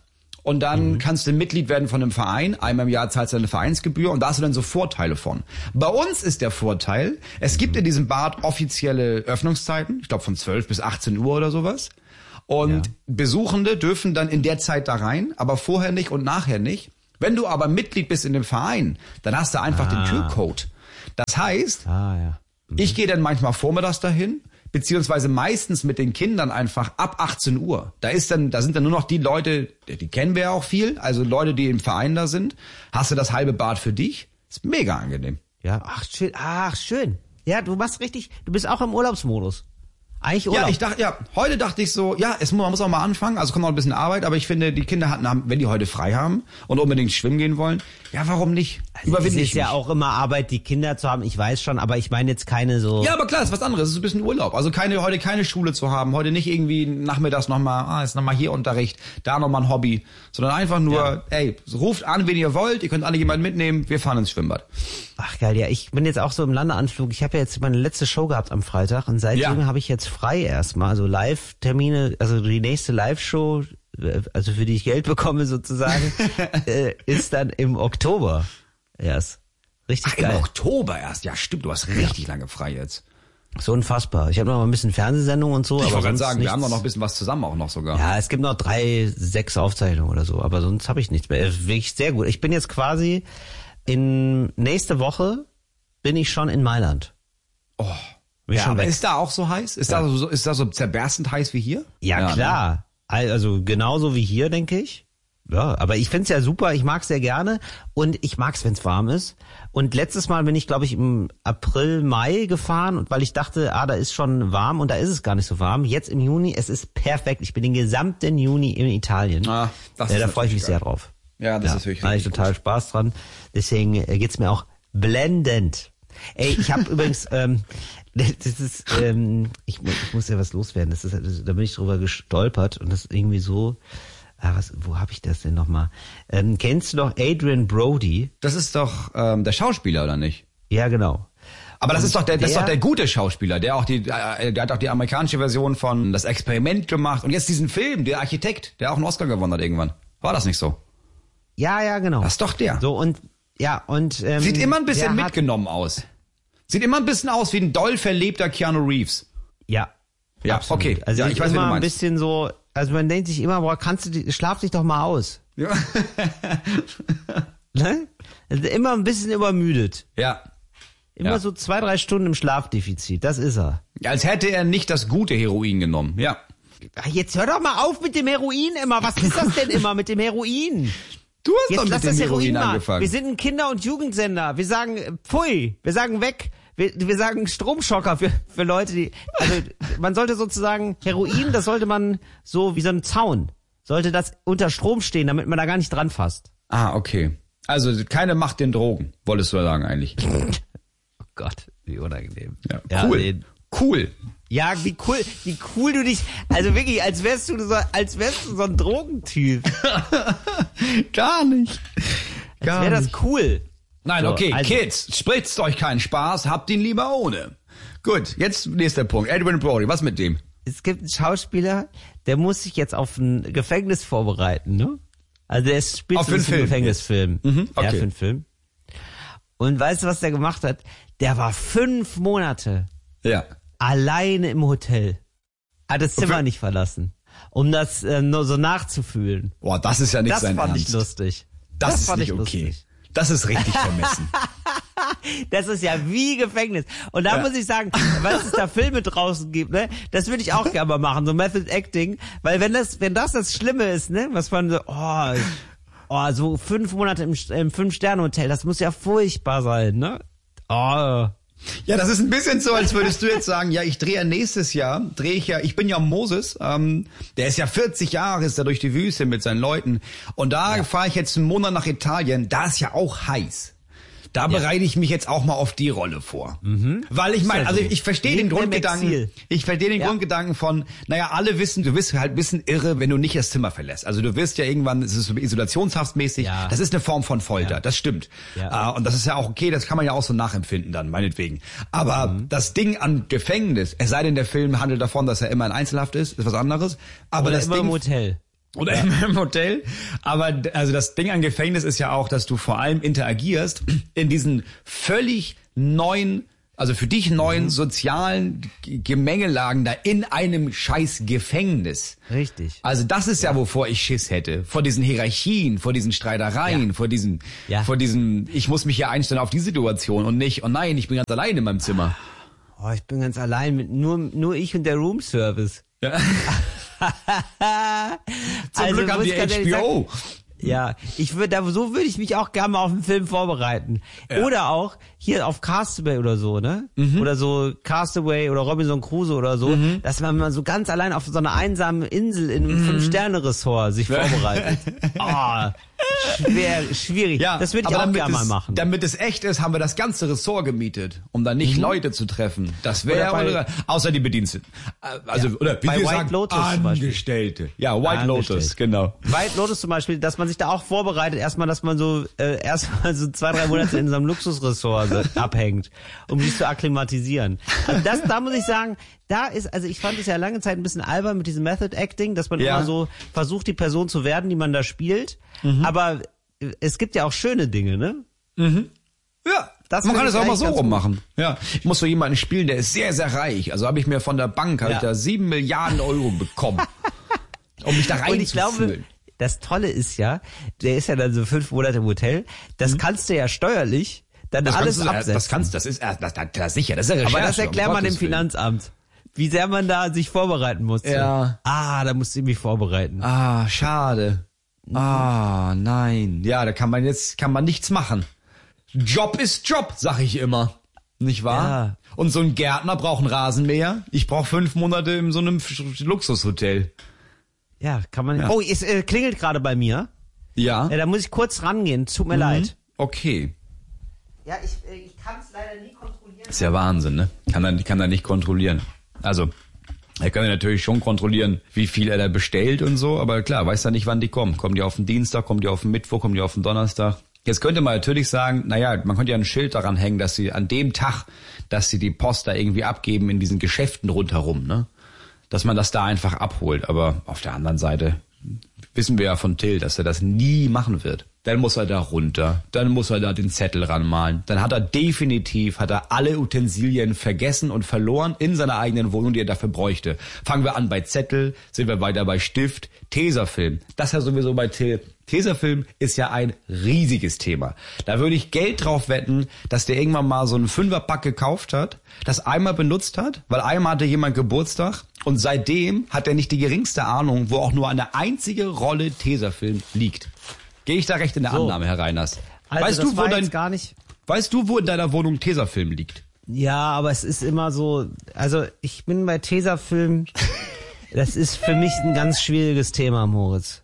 Und dann mhm. kannst du Mitglied werden von einem Verein. Einmal im Jahr zahlst du eine Vereinsgebühr und da hast du dann so Vorteile von. Bei uns ist der Vorteil, es gibt in diesem Bad offizielle Öffnungszeiten. Ich glaube von zwölf bis achtzehn Uhr oder sowas. Und ja. Besuchende dürfen dann in der Zeit da rein, aber vorher nicht und nachher nicht. Wenn du aber Mitglied bist in dem Verein, dann hast du einfach ah. den Türcode. Das heißt, ah, ja. mhm. ich gehe dann manchmal vormittags dahin, beziehungsweise meistens mit den Kindern einfach ab achtzehn Uhr. Da ist dann, da sind dann nur noch die Leute, die kennen wir ja auch viel, also Leute, die im Verein da sind. Hast du das halbe Bad für dich? Ist mega angenehm. Ja, ach schön, ach schön. Ja, du machst richtig, du bist auch im Urlaubsmodus. Eigentlich Urlaub. Ja, ich dachte, ja, heute dachte ich so, ja, es, man muss auch mal anfangen, also kommt noch ein bisschen Arbeit, aber ich finde, die Kinder hatten, wenn die heute frei haben und unbedingt schwimmen gehen wollen, ja, warum nicht? Überwinde ich mich. Es ist ja auch immer Arbeit, die Kinder zu haben, ich weiß schon, aber ich meine jetzt keine so... Ja, aber klar, ist was anderes, es ist ein bisschen Urlaub, also keine, heute keine Schule zu haben, heute nicht irgendwie nachmittags nochmal, ah, ist nochmal hier Unterricht, da nochmal ein Hobby, sondern einfach nur, ja. ey, ruft an, wen ihr wollt, ihr könnt alle jemanden mitnehmen, wir fahren ins Schwimmbad. Ach geil, ja, ich bin jetzt auch so im Landeanflug, ich habe ja jetzt meine letzte Show gehabt am Freitag und seitdem ja. habe ich jetzt frei erstmal, also Live-Termine, also die nächste Live-Show, also für die ich Geld bekomme sozusagen, äh, ist dann im Oktober erst. Richtig Ach, geil. Im Oktober erst, ja stimmt, du hast richtig ja. lange frei jetzt. So unfassbar. Ich habe noch mal ein bisschen Fernsehsendung und so. Ich wollte gerade sagen, nichts. Wir haben noch ein bisschen was zusammen auch noch sogar. Ja, es gibt noch drei, sechs Aufzeichnungen oder so, aber sonst habe ich nichts mehr. Wirklich sehr gut. Ich bin jetzt quasi in nächste Woche bin ich schon in Mailand. Oh. Ja, schon aber weg. Ist da auch so heiß? Ist, ja. da so, ist da so zerberstend heiß wie hier? Ja, ja klar. Ne? Also genauso wie hier, denke ich. Ja, aber ich find's ja super, ich mag's sehr gerne und ich mag's, wenn's warm ist. Und letztes Mal bin ich, glaube ich, im April, Mai gefahren, und weil ich dachte, ah, da ist schon warm und da ist es gar nicht so warm. Jetzt im Juni, es ist perfekt. Ich bin den gesamten Juni in Italien. Ah, das ja, ist da freue ich mich geil. sehr drauf. Ja, das ja, ist wirklich da habe ich total gut. Spaß dran. Deswegen geht's mir auch blendend. Ey, ich habe übrigens, ähm, das ist, ähm, ich, ich muss ja was loswerden. Das ist, das, da bin ich drüber gestolpert und das ist irgendwie so. Ah, was, wo habe ich das denn nochmal? Ähm, kennst du noch Adrian Brody? Das ist doch ähm, der Schauspieler, oder nicht? Ja, genau. Aber das ist doch der, das ist doch der gute Schauspieler, der auch die, äh, der hat auch die amerikanische Version von Das Experiment gemacht und jetzt diesen Film, der Architekt, der auch einen Oscar gewonnen hat irgendwann. War das nicht so? Ja, ja, genau. Das ist doch der. So und ja und ähm, sieht immer ein bisschen mitgenommen aus. Sieht immer ein bisschen aus wie ein doll verlebter Keanu Reeves. Ja. Ja, absolut. Okay. Also ja, ich weiß, immer ein bisschen so. Also man denkt sich immer, boah, kannst du, die, schlaf dich doch mal aus. Ja. Ne? Also immer ein bisschen übermüdet. Ja. Immer ja. so zwei, drei Stunden im Schlafdefizit, das ist er. Als hätte er nicht das gute Heroin genommen, ja. Jetzt hör doch mal auf mit dem Heroin immer, was ist das denn immer mit dem Heroin? Du hast Jetzt doch mit lass dem das Heroin, Heroin angefangen. Wir sind ein Kinder- und Jugendsender, wir sagen pfui, wir sagen weg. Wir, wir sagen Stromschocker für, für Leute, die, also man sollte sozusagen Heroin, das sollte man so wie so ein Zaun, sollte das unter Strom stehen, damit man da gar nicht dran fasst. Ah, okay. Also keine Macht den Drogen, wolltest du sagen eigentlich. Oh Gott, wie unangenehm. Ja, cool, ja, nee. cool. Ja, wie cool, wie cool du dich, also wirklich, als wärst du so, als wärst du so ein Drogentyp. Gar nicht. Gar als wäre das cool. Nein, so, okay, also, Kids, spritzt euch keinen Spaß, habt ihn lieber ohne. Gut, jetzt nächster Punkt. Adrian Brody, was mit dem? Es gibt einen Schauspieler, der muss sich jetzt auf ein Gefängnis vorbereiten, ne? Also der spielt auf so einen Film. Gefängnisfilm. Mhm, okay. Ja, für einen Film. Und weißt du, was der gemacht hat? Der war fünf Monate ja. alleine im Hotel. Hat das Zimmer nicht verlassen, um das äh, nur so nachzufühlen. Boah, das ist ja nicht das sein fand Ernst. Ich lustig. Das, das ist fand nicht ich okay. Lustig. Das ist richtig vermessen. Das ist ja wie Gefängnis. Und da ja. muss ich sagen, weil es da Filme draußen gibt, ne, das würde ich auch gerne mal machen, so Method Acting, weil wenn das, wenn das das Schlimme ist, ne, was man so, oh, oh, so fünf Monate im, im Fünf-Sterne-Hotel, das muss ja furchtbar sein, ne? Oh. Ja, das ist ein bisschen so, als würdest du jetzt sagen, ja, ich drehe ja nächstes Jahr, drehe ich ja, ich bin ja Moses, ähm, der ist ja vierzig Jahre, ist da durch die Wüste mit seinen Leuten und da ja. fahre ich jetzt einen Monat nach Italien, da ist ja auch heiß. Da ja. bereite ich mich jetzt auch mal auf die Rolle vor. Mhm. Weil ich meine, also ich, ich verstehe den Grundgedanken, ich verstehe den ja. Grundgedanken von, naja, alle wissen, du wirst halt ein bisschen irre, wenn du nicht das Zimmer verlässt. Also du wirst ja irgendwann, es ist so isolationshaftmäßig, ja. das ist eine Form von Folter, ja. das stimmt. Ja. Uh, und das ist ja auch okay, das kann man ja auch so nachempfinden dann, meinetwegen. Aber mhm. das Ding an Gefängnis, es sei denn, der Film handelt davon, dass er immer in Einzelhaft ist, ist was anderes. Aber Oder das immer Ding, im Hotel. Oder ja. im Hotel. Aber also das Ding an Gefängnis ist ja auch, dass du vor allem interagierst in diesen völlig neuen, also für dich neuen mhm. sozialen Gemengelagen da in einem scheiß Gefängnis. Richtig. Also das ist ja, ja wovor ich Schiss hätte. Vor diesen Hierarchien, vor diesen Streitereien, ja. vor diesen, ja. vor diesen, ich muss mich hier einstellen auf die Situation und nicht, oh nein, ich bin ganz allein in meinem Zimmer. Oh, ich bin ganz allein mit nur, nur ich und der Roomservice. Ja. Zum also, Glück haben die H B O. Ja, ich würde, so würde ich mich auch gerne mal auf einen Film vorbereiten. Ja. Oder auch hier auf Castaway oder so, ne? Mhm. Oder so Castaway oder Robinson Crusoe oder so, mhm. dass man mal so ganz allein auf so einer einsamen Insel in einem mhm. Fünf-Sterne-Ressort sich vorbereitet. Oh, schwer, schwierig. Ja, das würde ich auch gerne mal machen. Damit es echt ist, haben wir das ganze Ressort gemietet, um da nicht mhm. Leute zu treffen. Das wäre, außer die Bediensteten. Also, ja. oder wie bei wir White sagen, Lotus Angestellte. Ja, White Angestellte. Lotus, genau. White Lotus zum Beispiel, dass man sich da auch vorbereitet, erstmal, dass man so, äh, erstmal so zwei, drei Monate in so einem Luxusressort abhängt, um sich zu akklimatisieren. Also das, da muss ich sagen, da ist, also ich fand es ja lange Zeit ein bisschen albern mit diesem Method Acting, dass man ja. immer so versucht, die Person zu werden, die man da spielt. Mhm. Aber es gibt ja auch schöne Dinge, ne? Mhm. Ja. Das man kann es auch mal so rummachen. Ja. Ich muss so jemanden spielen, der ist sehr, sehr reich. Also habe ich mir von der Bank halt ja. da sieben Milliarden Euro bekommen, um mich da reinzufühlen. Das Tolle ist ja, der ist ja dann so fünf Monate im Hotel. Das mhm. kannst du ja steuerlich dann das alles du, absetzen. Das kannst, das ist, das, das, das sicher, das ist ja Recherche. Aber das erklärt man dem Finanzamt, wie sehr man da sich vorbereiten musste. Ja. Ah, da musste ich mich vorbereiten. Ah, schade. Mhm. Ah, nein. Ja, da kann man jetzt, kann man nichts machen. Job ist Job, sag ich immer. Nicht wahr? Ja. Und so ein Gärtner braucht einen Rasenmäher. Ich brauche fünf Monate in so einem Luxushotel. Ja, kann man. Ja. Oh, es äh, klingelt gerade bei mir. Ja. ja. Da muss ich kurz rangehen. Tut mir mhm. leid. Okay. Ja, ich, äh, ich kann es leider nie kontrollieren. Ist ja Wahnsinn, ne? Kann er, kann er nicht kontrollieren. Also, er kann ja natürlich schon kontrollieren, wie viel er da bestellt und so, aber klar, weiß er nicht, wann die kommen. Kommen die auf den Dienstag, kommen die auf den Mittwoch, kommen die auf den Donnerstag? Jetzt könnte man natürlich sagen, naja, man könnte ja ein Schild daran hängen, dass sie an dem Tag, dass sie die Post da irgendwie abgeben in diesen Geschäften rundherum, ne? Dass man das da einfach abholt. Aber auf der anderen Seite wissen wir ja von Till, dass er das nie machen wird. Dann muss er da runter, dann muss er da den Zettel ranmalen. Dann hat er definitiv, hat er alle Utensilien vergessen und verloren in seiner eigenen Wohnung, die er dafür bräuchte. Fangen wir an bei Zettel, sind wir weiter bei Stift, Tesafilm. Das ist ja sowieso bei Till. Tesafilm ist ja ein riesiges Thema. Da würde ich Geld drauf wetten, dass der irgendwann mal so einen Fünferpack gekauft hat, das einmal benutzt hat, weil einmal hatte jemand Geburtstag und seitdem hat er nicht die geringste Ahnung, wo auch nur eine einzige Rolle Tesafilm liegt. Gehe ich da recht in der so. Annahme, Herr Reiners? Also, weißt du, wo dein, gar nicht. Weißt du, wo in deiner Wohnung Tesafilm liegt? Ja, aber es ist immer so, also ich bin bei Tesafilm, das ist für mich ein ganz schwieriges Thema, Moritz.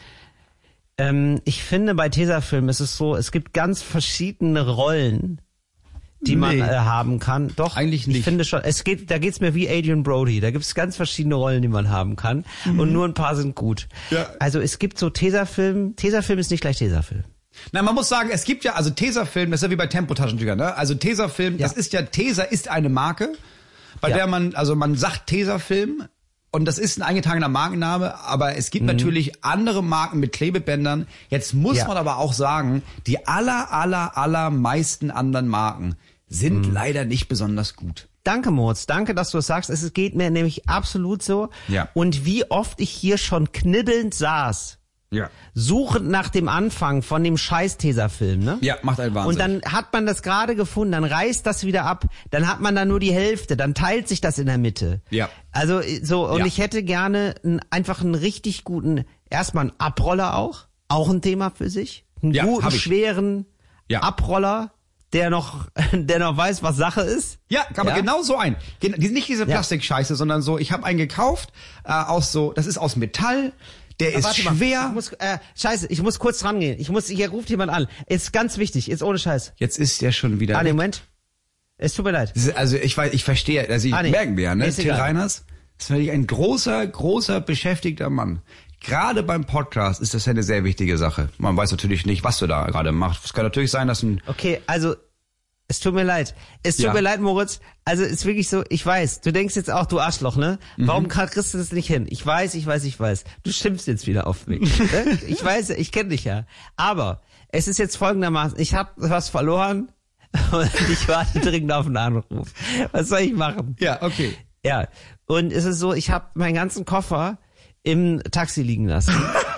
Ähm, ich finde, bei Tesafilm ist es so, es gibt ganz verschiedene Rollen, die nee. man äh, haben kann. Doch, eigentlich nicht. Ich finde schon, es geht, da geht's mir wie Adrian Brody. Da gibt's ganz verschiedene Rollen, die man haben kann. Mhm. Und nur ein paar sind gut. Ja. Also es gibt so Tesafilm. Tesafilm ist nicht gleich Tesafilm. Na, man muss sagen, es gibt ja, also Tesafilm, das ist ja wie bei Tempotaschentüchern, ne? Also Tesafilm, ja. das ist ja, Tesa ist eine Marke, bei ja. der man, also man sagt Tesafilm. Und das ist ein eingetragener Markenname, aber es gibt mhm. natürlich andere Marken mit Klebebändern. Jetzt muss ja. man aber auch sagen, die aller, aller, aller meisten anderen Marken sind mhm. leider nicht besonders gut. Danke, Moritz. Danke, dass du es sagst. Es geht mir nämlich absolut so. Ja. Und wie oft ich hier schon knibbelnd saß. Ja. Suchend nach dem Anfang von dem scheiß Tesafilm, ne? Ja, macht einen Wahnsinn. Und dann hat man das gerade gefunden, dann reißt das wieder ab, dann hat man da nur die Hälfte, dann teilt sich das in der Mitte. Ja. Also so, und ja. ich hätte gerne einen, einfach einen richtig guten, erstmal einen Abroller auch, auch ein Thema für sich. Einen ja, guten, schweren ja. Abroller, der noch, der noch weiß, was Sache ist. Ja, aber ja? genau so ein. Nicht diese Plastikscheiße, ja. sondern so, ich habe einen gekauft, äh, aus so, das ist aus Metall. Der ist schwer. Ich muss, äh, scheiße, ich muss kurz rangehen. Ich muss, hier ruft jemand an. Ist ganz wichtig, ist ohne Scheiß. Jetzt ist der schon wieder. Ah, nee, Moment. Es tut mir leid. Also ich weiß, ich verstehe, also ich ah, nee. merken wir ja, ne? Till Reiners ist wirklich ein großer, großer beschäftigter Mann. Gerade beim Podcast ist das eine sehr wichtige Sache. Man weiß natürlich nicht, was du da gerade machst. Es kann natürlich sein, dass ein... Okay, also Es tut mir leid. Es tut Ja. mir leid, Moritz. Also ist wirklich so, ich weiß, du denkst jetzt auch, du Arschloch, ne? Warum kriegst du das nicht hin? Ich weiß, ich weiß, ich weiß. Du schimpfst jetzt wieder auf mich. Ne? Ich weiß, ich kenne dich ja. Aber es ist jetzt folgendermaßen, ich habe was verloren und ich warte dringend auf einen Anruf. Was soll ich machen? Ja, okay. Ja, und es ist so, ich habe meinen ganzen Koffer im Taxi liegen lassen.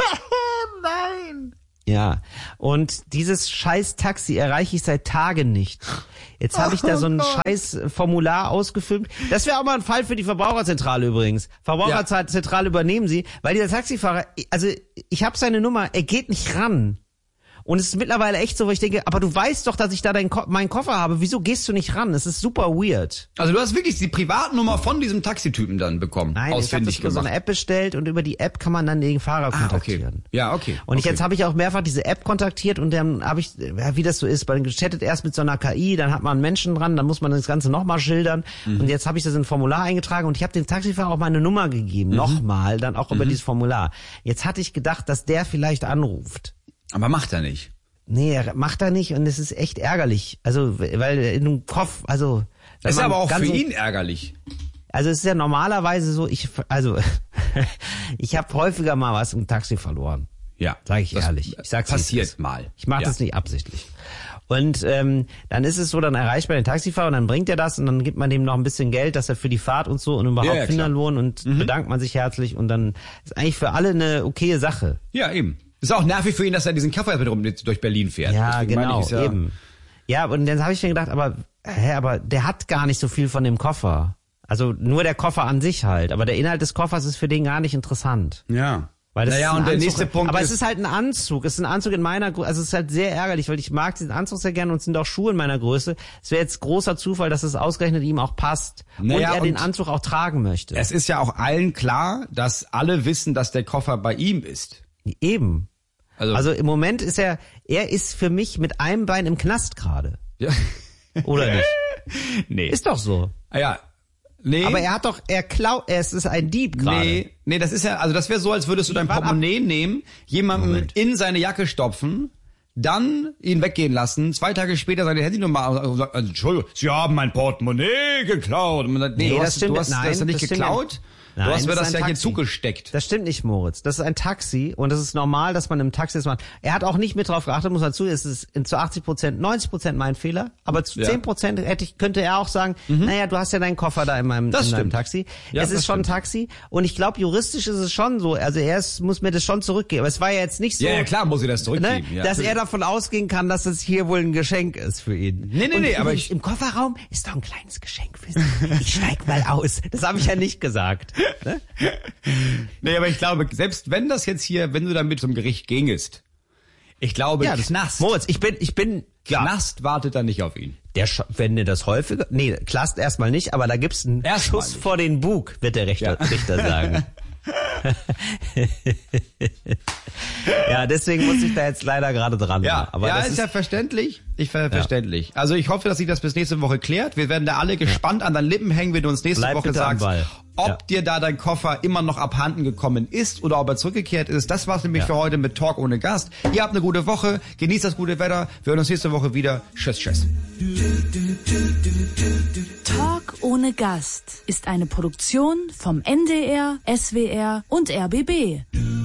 Nein. Ja, und dieses scheiß Taxi erreiche ich seit Tagen nicht. Jetzt habe ich da so ein scheiß Formular ausgefüllt. Das wäre auch mal ein Fall für die Verbraucherzentrale übrigens. Verbraucherzentrale übernehmen Sie, weil dieser Taxifahrer, also ich habe seine Nummer, er geht nicht ran. Und es ist mittlerweile echt so, wo ich denke, aber du weißt doch, dass ich da deinen Ko- meinen Koffer habe. Wieso gehst du nicht ran? Es ist super weird. Also du hast wirklich die Privatnummer von diesem Taxitypen dann bekommen. Nein, ich habe ausfindig das über so gemacht. eine App bestellt und über die App kann man dann den Fahrer Ah, kontaktieren. okay. Ja, okay. Und ich, okay. jetzt habe ich auch mehrfach diese App kontaktiert und dann habe ich, ja, wie das so ist, man chattet erst mit so einer K I, dann hat man einen Menschen dran, dann muss man das Ganze nochmal schildern. Mhm. Und jetzt habe ich das in ein Formular eingetragen und ich habe dem Taxifahrer auch meine Nummer gegeben, mhm. nochmal, dann auch mhm. über dieses Formular. Jetzt hatte ich gedacht, dass der vielleicht anruft. Aber macht er nicht. Nee, er macht er nicht und es ist echt ärgerlich. Also, weil in einem Kopf, also... Das ist aber auch für so, ihn ärgerlich. Also es ist ja normalerweise so, ich, also, ich habe häufiger mal was im Taxi verloren. Ja. Sag ich das ehrlich. Ich sag's passiert mal. Ich mache ja. das nicht absichtlich. Und ähm, dann ist es so, dann erreicht man den Taxifahrer und dann bringt er das und dann gibt man dem noch ein bisschen Geld, dass er für die Fahrt und so und überhaupt Ja, ja, Finderlohn und mhm. bedankt man sich herzlich und dann ist eigentlich für alle eine okaye Sache. Ja, eben. Ist auch nervig für ihn, dass er diesen Koffer wiederum durch Berlin fährt. Ja, Deswegen genau, ich, ja eben. Ja, und dann habe ich mir gedacht, aber hä, aber der hat gar nicht so viel von dem Koffer. Also nur der Koffer an sich halt, aber der Inhalt des Koffers ist für den gar nicht interessant. Ja. Weil das naja, ist ein und der Anzug, nächste Punkt aber ist, es ist halt ein Anzug. Es ist ein Anzug in meiner Größe. Also es ist halt sehr ärgerlich, weil ich mag diesen Anzug sehr gerne und es sind auch Schuhe in meiner Größe. Es wäre jetzt großer Zufall, dass es ausgerechnet ihm auch passt naja, und er und den Anzug auch tragen möchte. Es ist ja auch allen klar, dass alle wissen, dass der Koffer bei ihm ist. Eben. Also, Also im Moment ist er, er ist für mich mit einem Bein im Knast gerade. ja. Oder nicht? Nee. Ist doch so. Ah, ja. Nee. Aber er hat doch, er klaut, er ist ein Dieb gerade. Nee, nee, das ist ja, also das wäre so, als würdest du dein Warte ab. Portemonnaie nehmen, jemanden Moment. in seine Jacke stopfen, dann ihn weggehen lassen, zwei Tage später seine Handynummer, also, sagen, also, Entschuldigung, Sie haben mein Portemonnaie geklaut. Und man sagt, nee, Nee, du das hast, stimmt du hast nicht. das ja Nein, nicht das stimmt geklaut. nicht. Du Nein, hast mir das das ist ja ein hier Taxi. zugesteckt. Das stimmt nicht, Moritz. Das ist ein Taxi und das ist normal, dass man im Taxi das macht. Er hat auch nicht mit drauf geachtet, muss man dazu, es ist zu achtzig Prozent, neunzig Prozent mein Fehler, aber zu Ja. zehn Prozent hätte ich, könnte er auch sagen, mhm. naja, du hast ja deinen Koffer da in meinem, Das in deinem stimmt. Taxi. Ja, es ist das schon ein stimmt. Taxi und ich glaube, juristisch ist es schon so, also er ist, muss mir das schon zurückgeben. Aber es war ja jetzt nicht so, Ja, ja, klar muss ich das ne, zurückgeben. Ja. dass er davon ausgehen kann, dass es hier wohl ein Geschenk ist für ihn. Nee, nee, und nee, aber übrigens, ich- im Kofferraum ist doch ein kleines Geschenk für Sie. Ich steig mal aus. Das habe ich ja nicht gesagt. Ne? Nee, aber ich glaube, selbst wenn das jetzt hier, wenn du damit zum Gericht gingest, ich glaube, Ja, das, Knast, Moritz, ich bin, ich bin, ja, Knast wartet dann nicht auf ihn. der, Sch- wenn dir das häufiger, nee, Knast erstmal nicht, aber da gibt's einen Erstmal Schuss nicht. vor den Bug, wird der Richter, Ja. Richter sagen. Ja, deswegen muss ich da jetzt leider gerade dran. Ja, aber ja das ist, ist ja verständlich. Ich ver verständlich. Also ich hoffe, dass sich das bis nächste Woche klärt. Wir werden da alle gespannt an deinen Lippen hängen, wenn du uns nächste Bleib Woche bitte am sagst, Ball. ob Ja. dir da dein Koffer immer noch abhanden gekommen ist oder ob er zurückgekehrt ist. Das war's nämlich Ja. für heute mit Talk ohne Gast. Ihr habt eine gute Woche, genießt das gute Wetter. Wir hören uns nächste Woche wieder. Tschüss, tschüss. Talk ohne Gast ist eine Produktion vom N D R, S W R und R B B.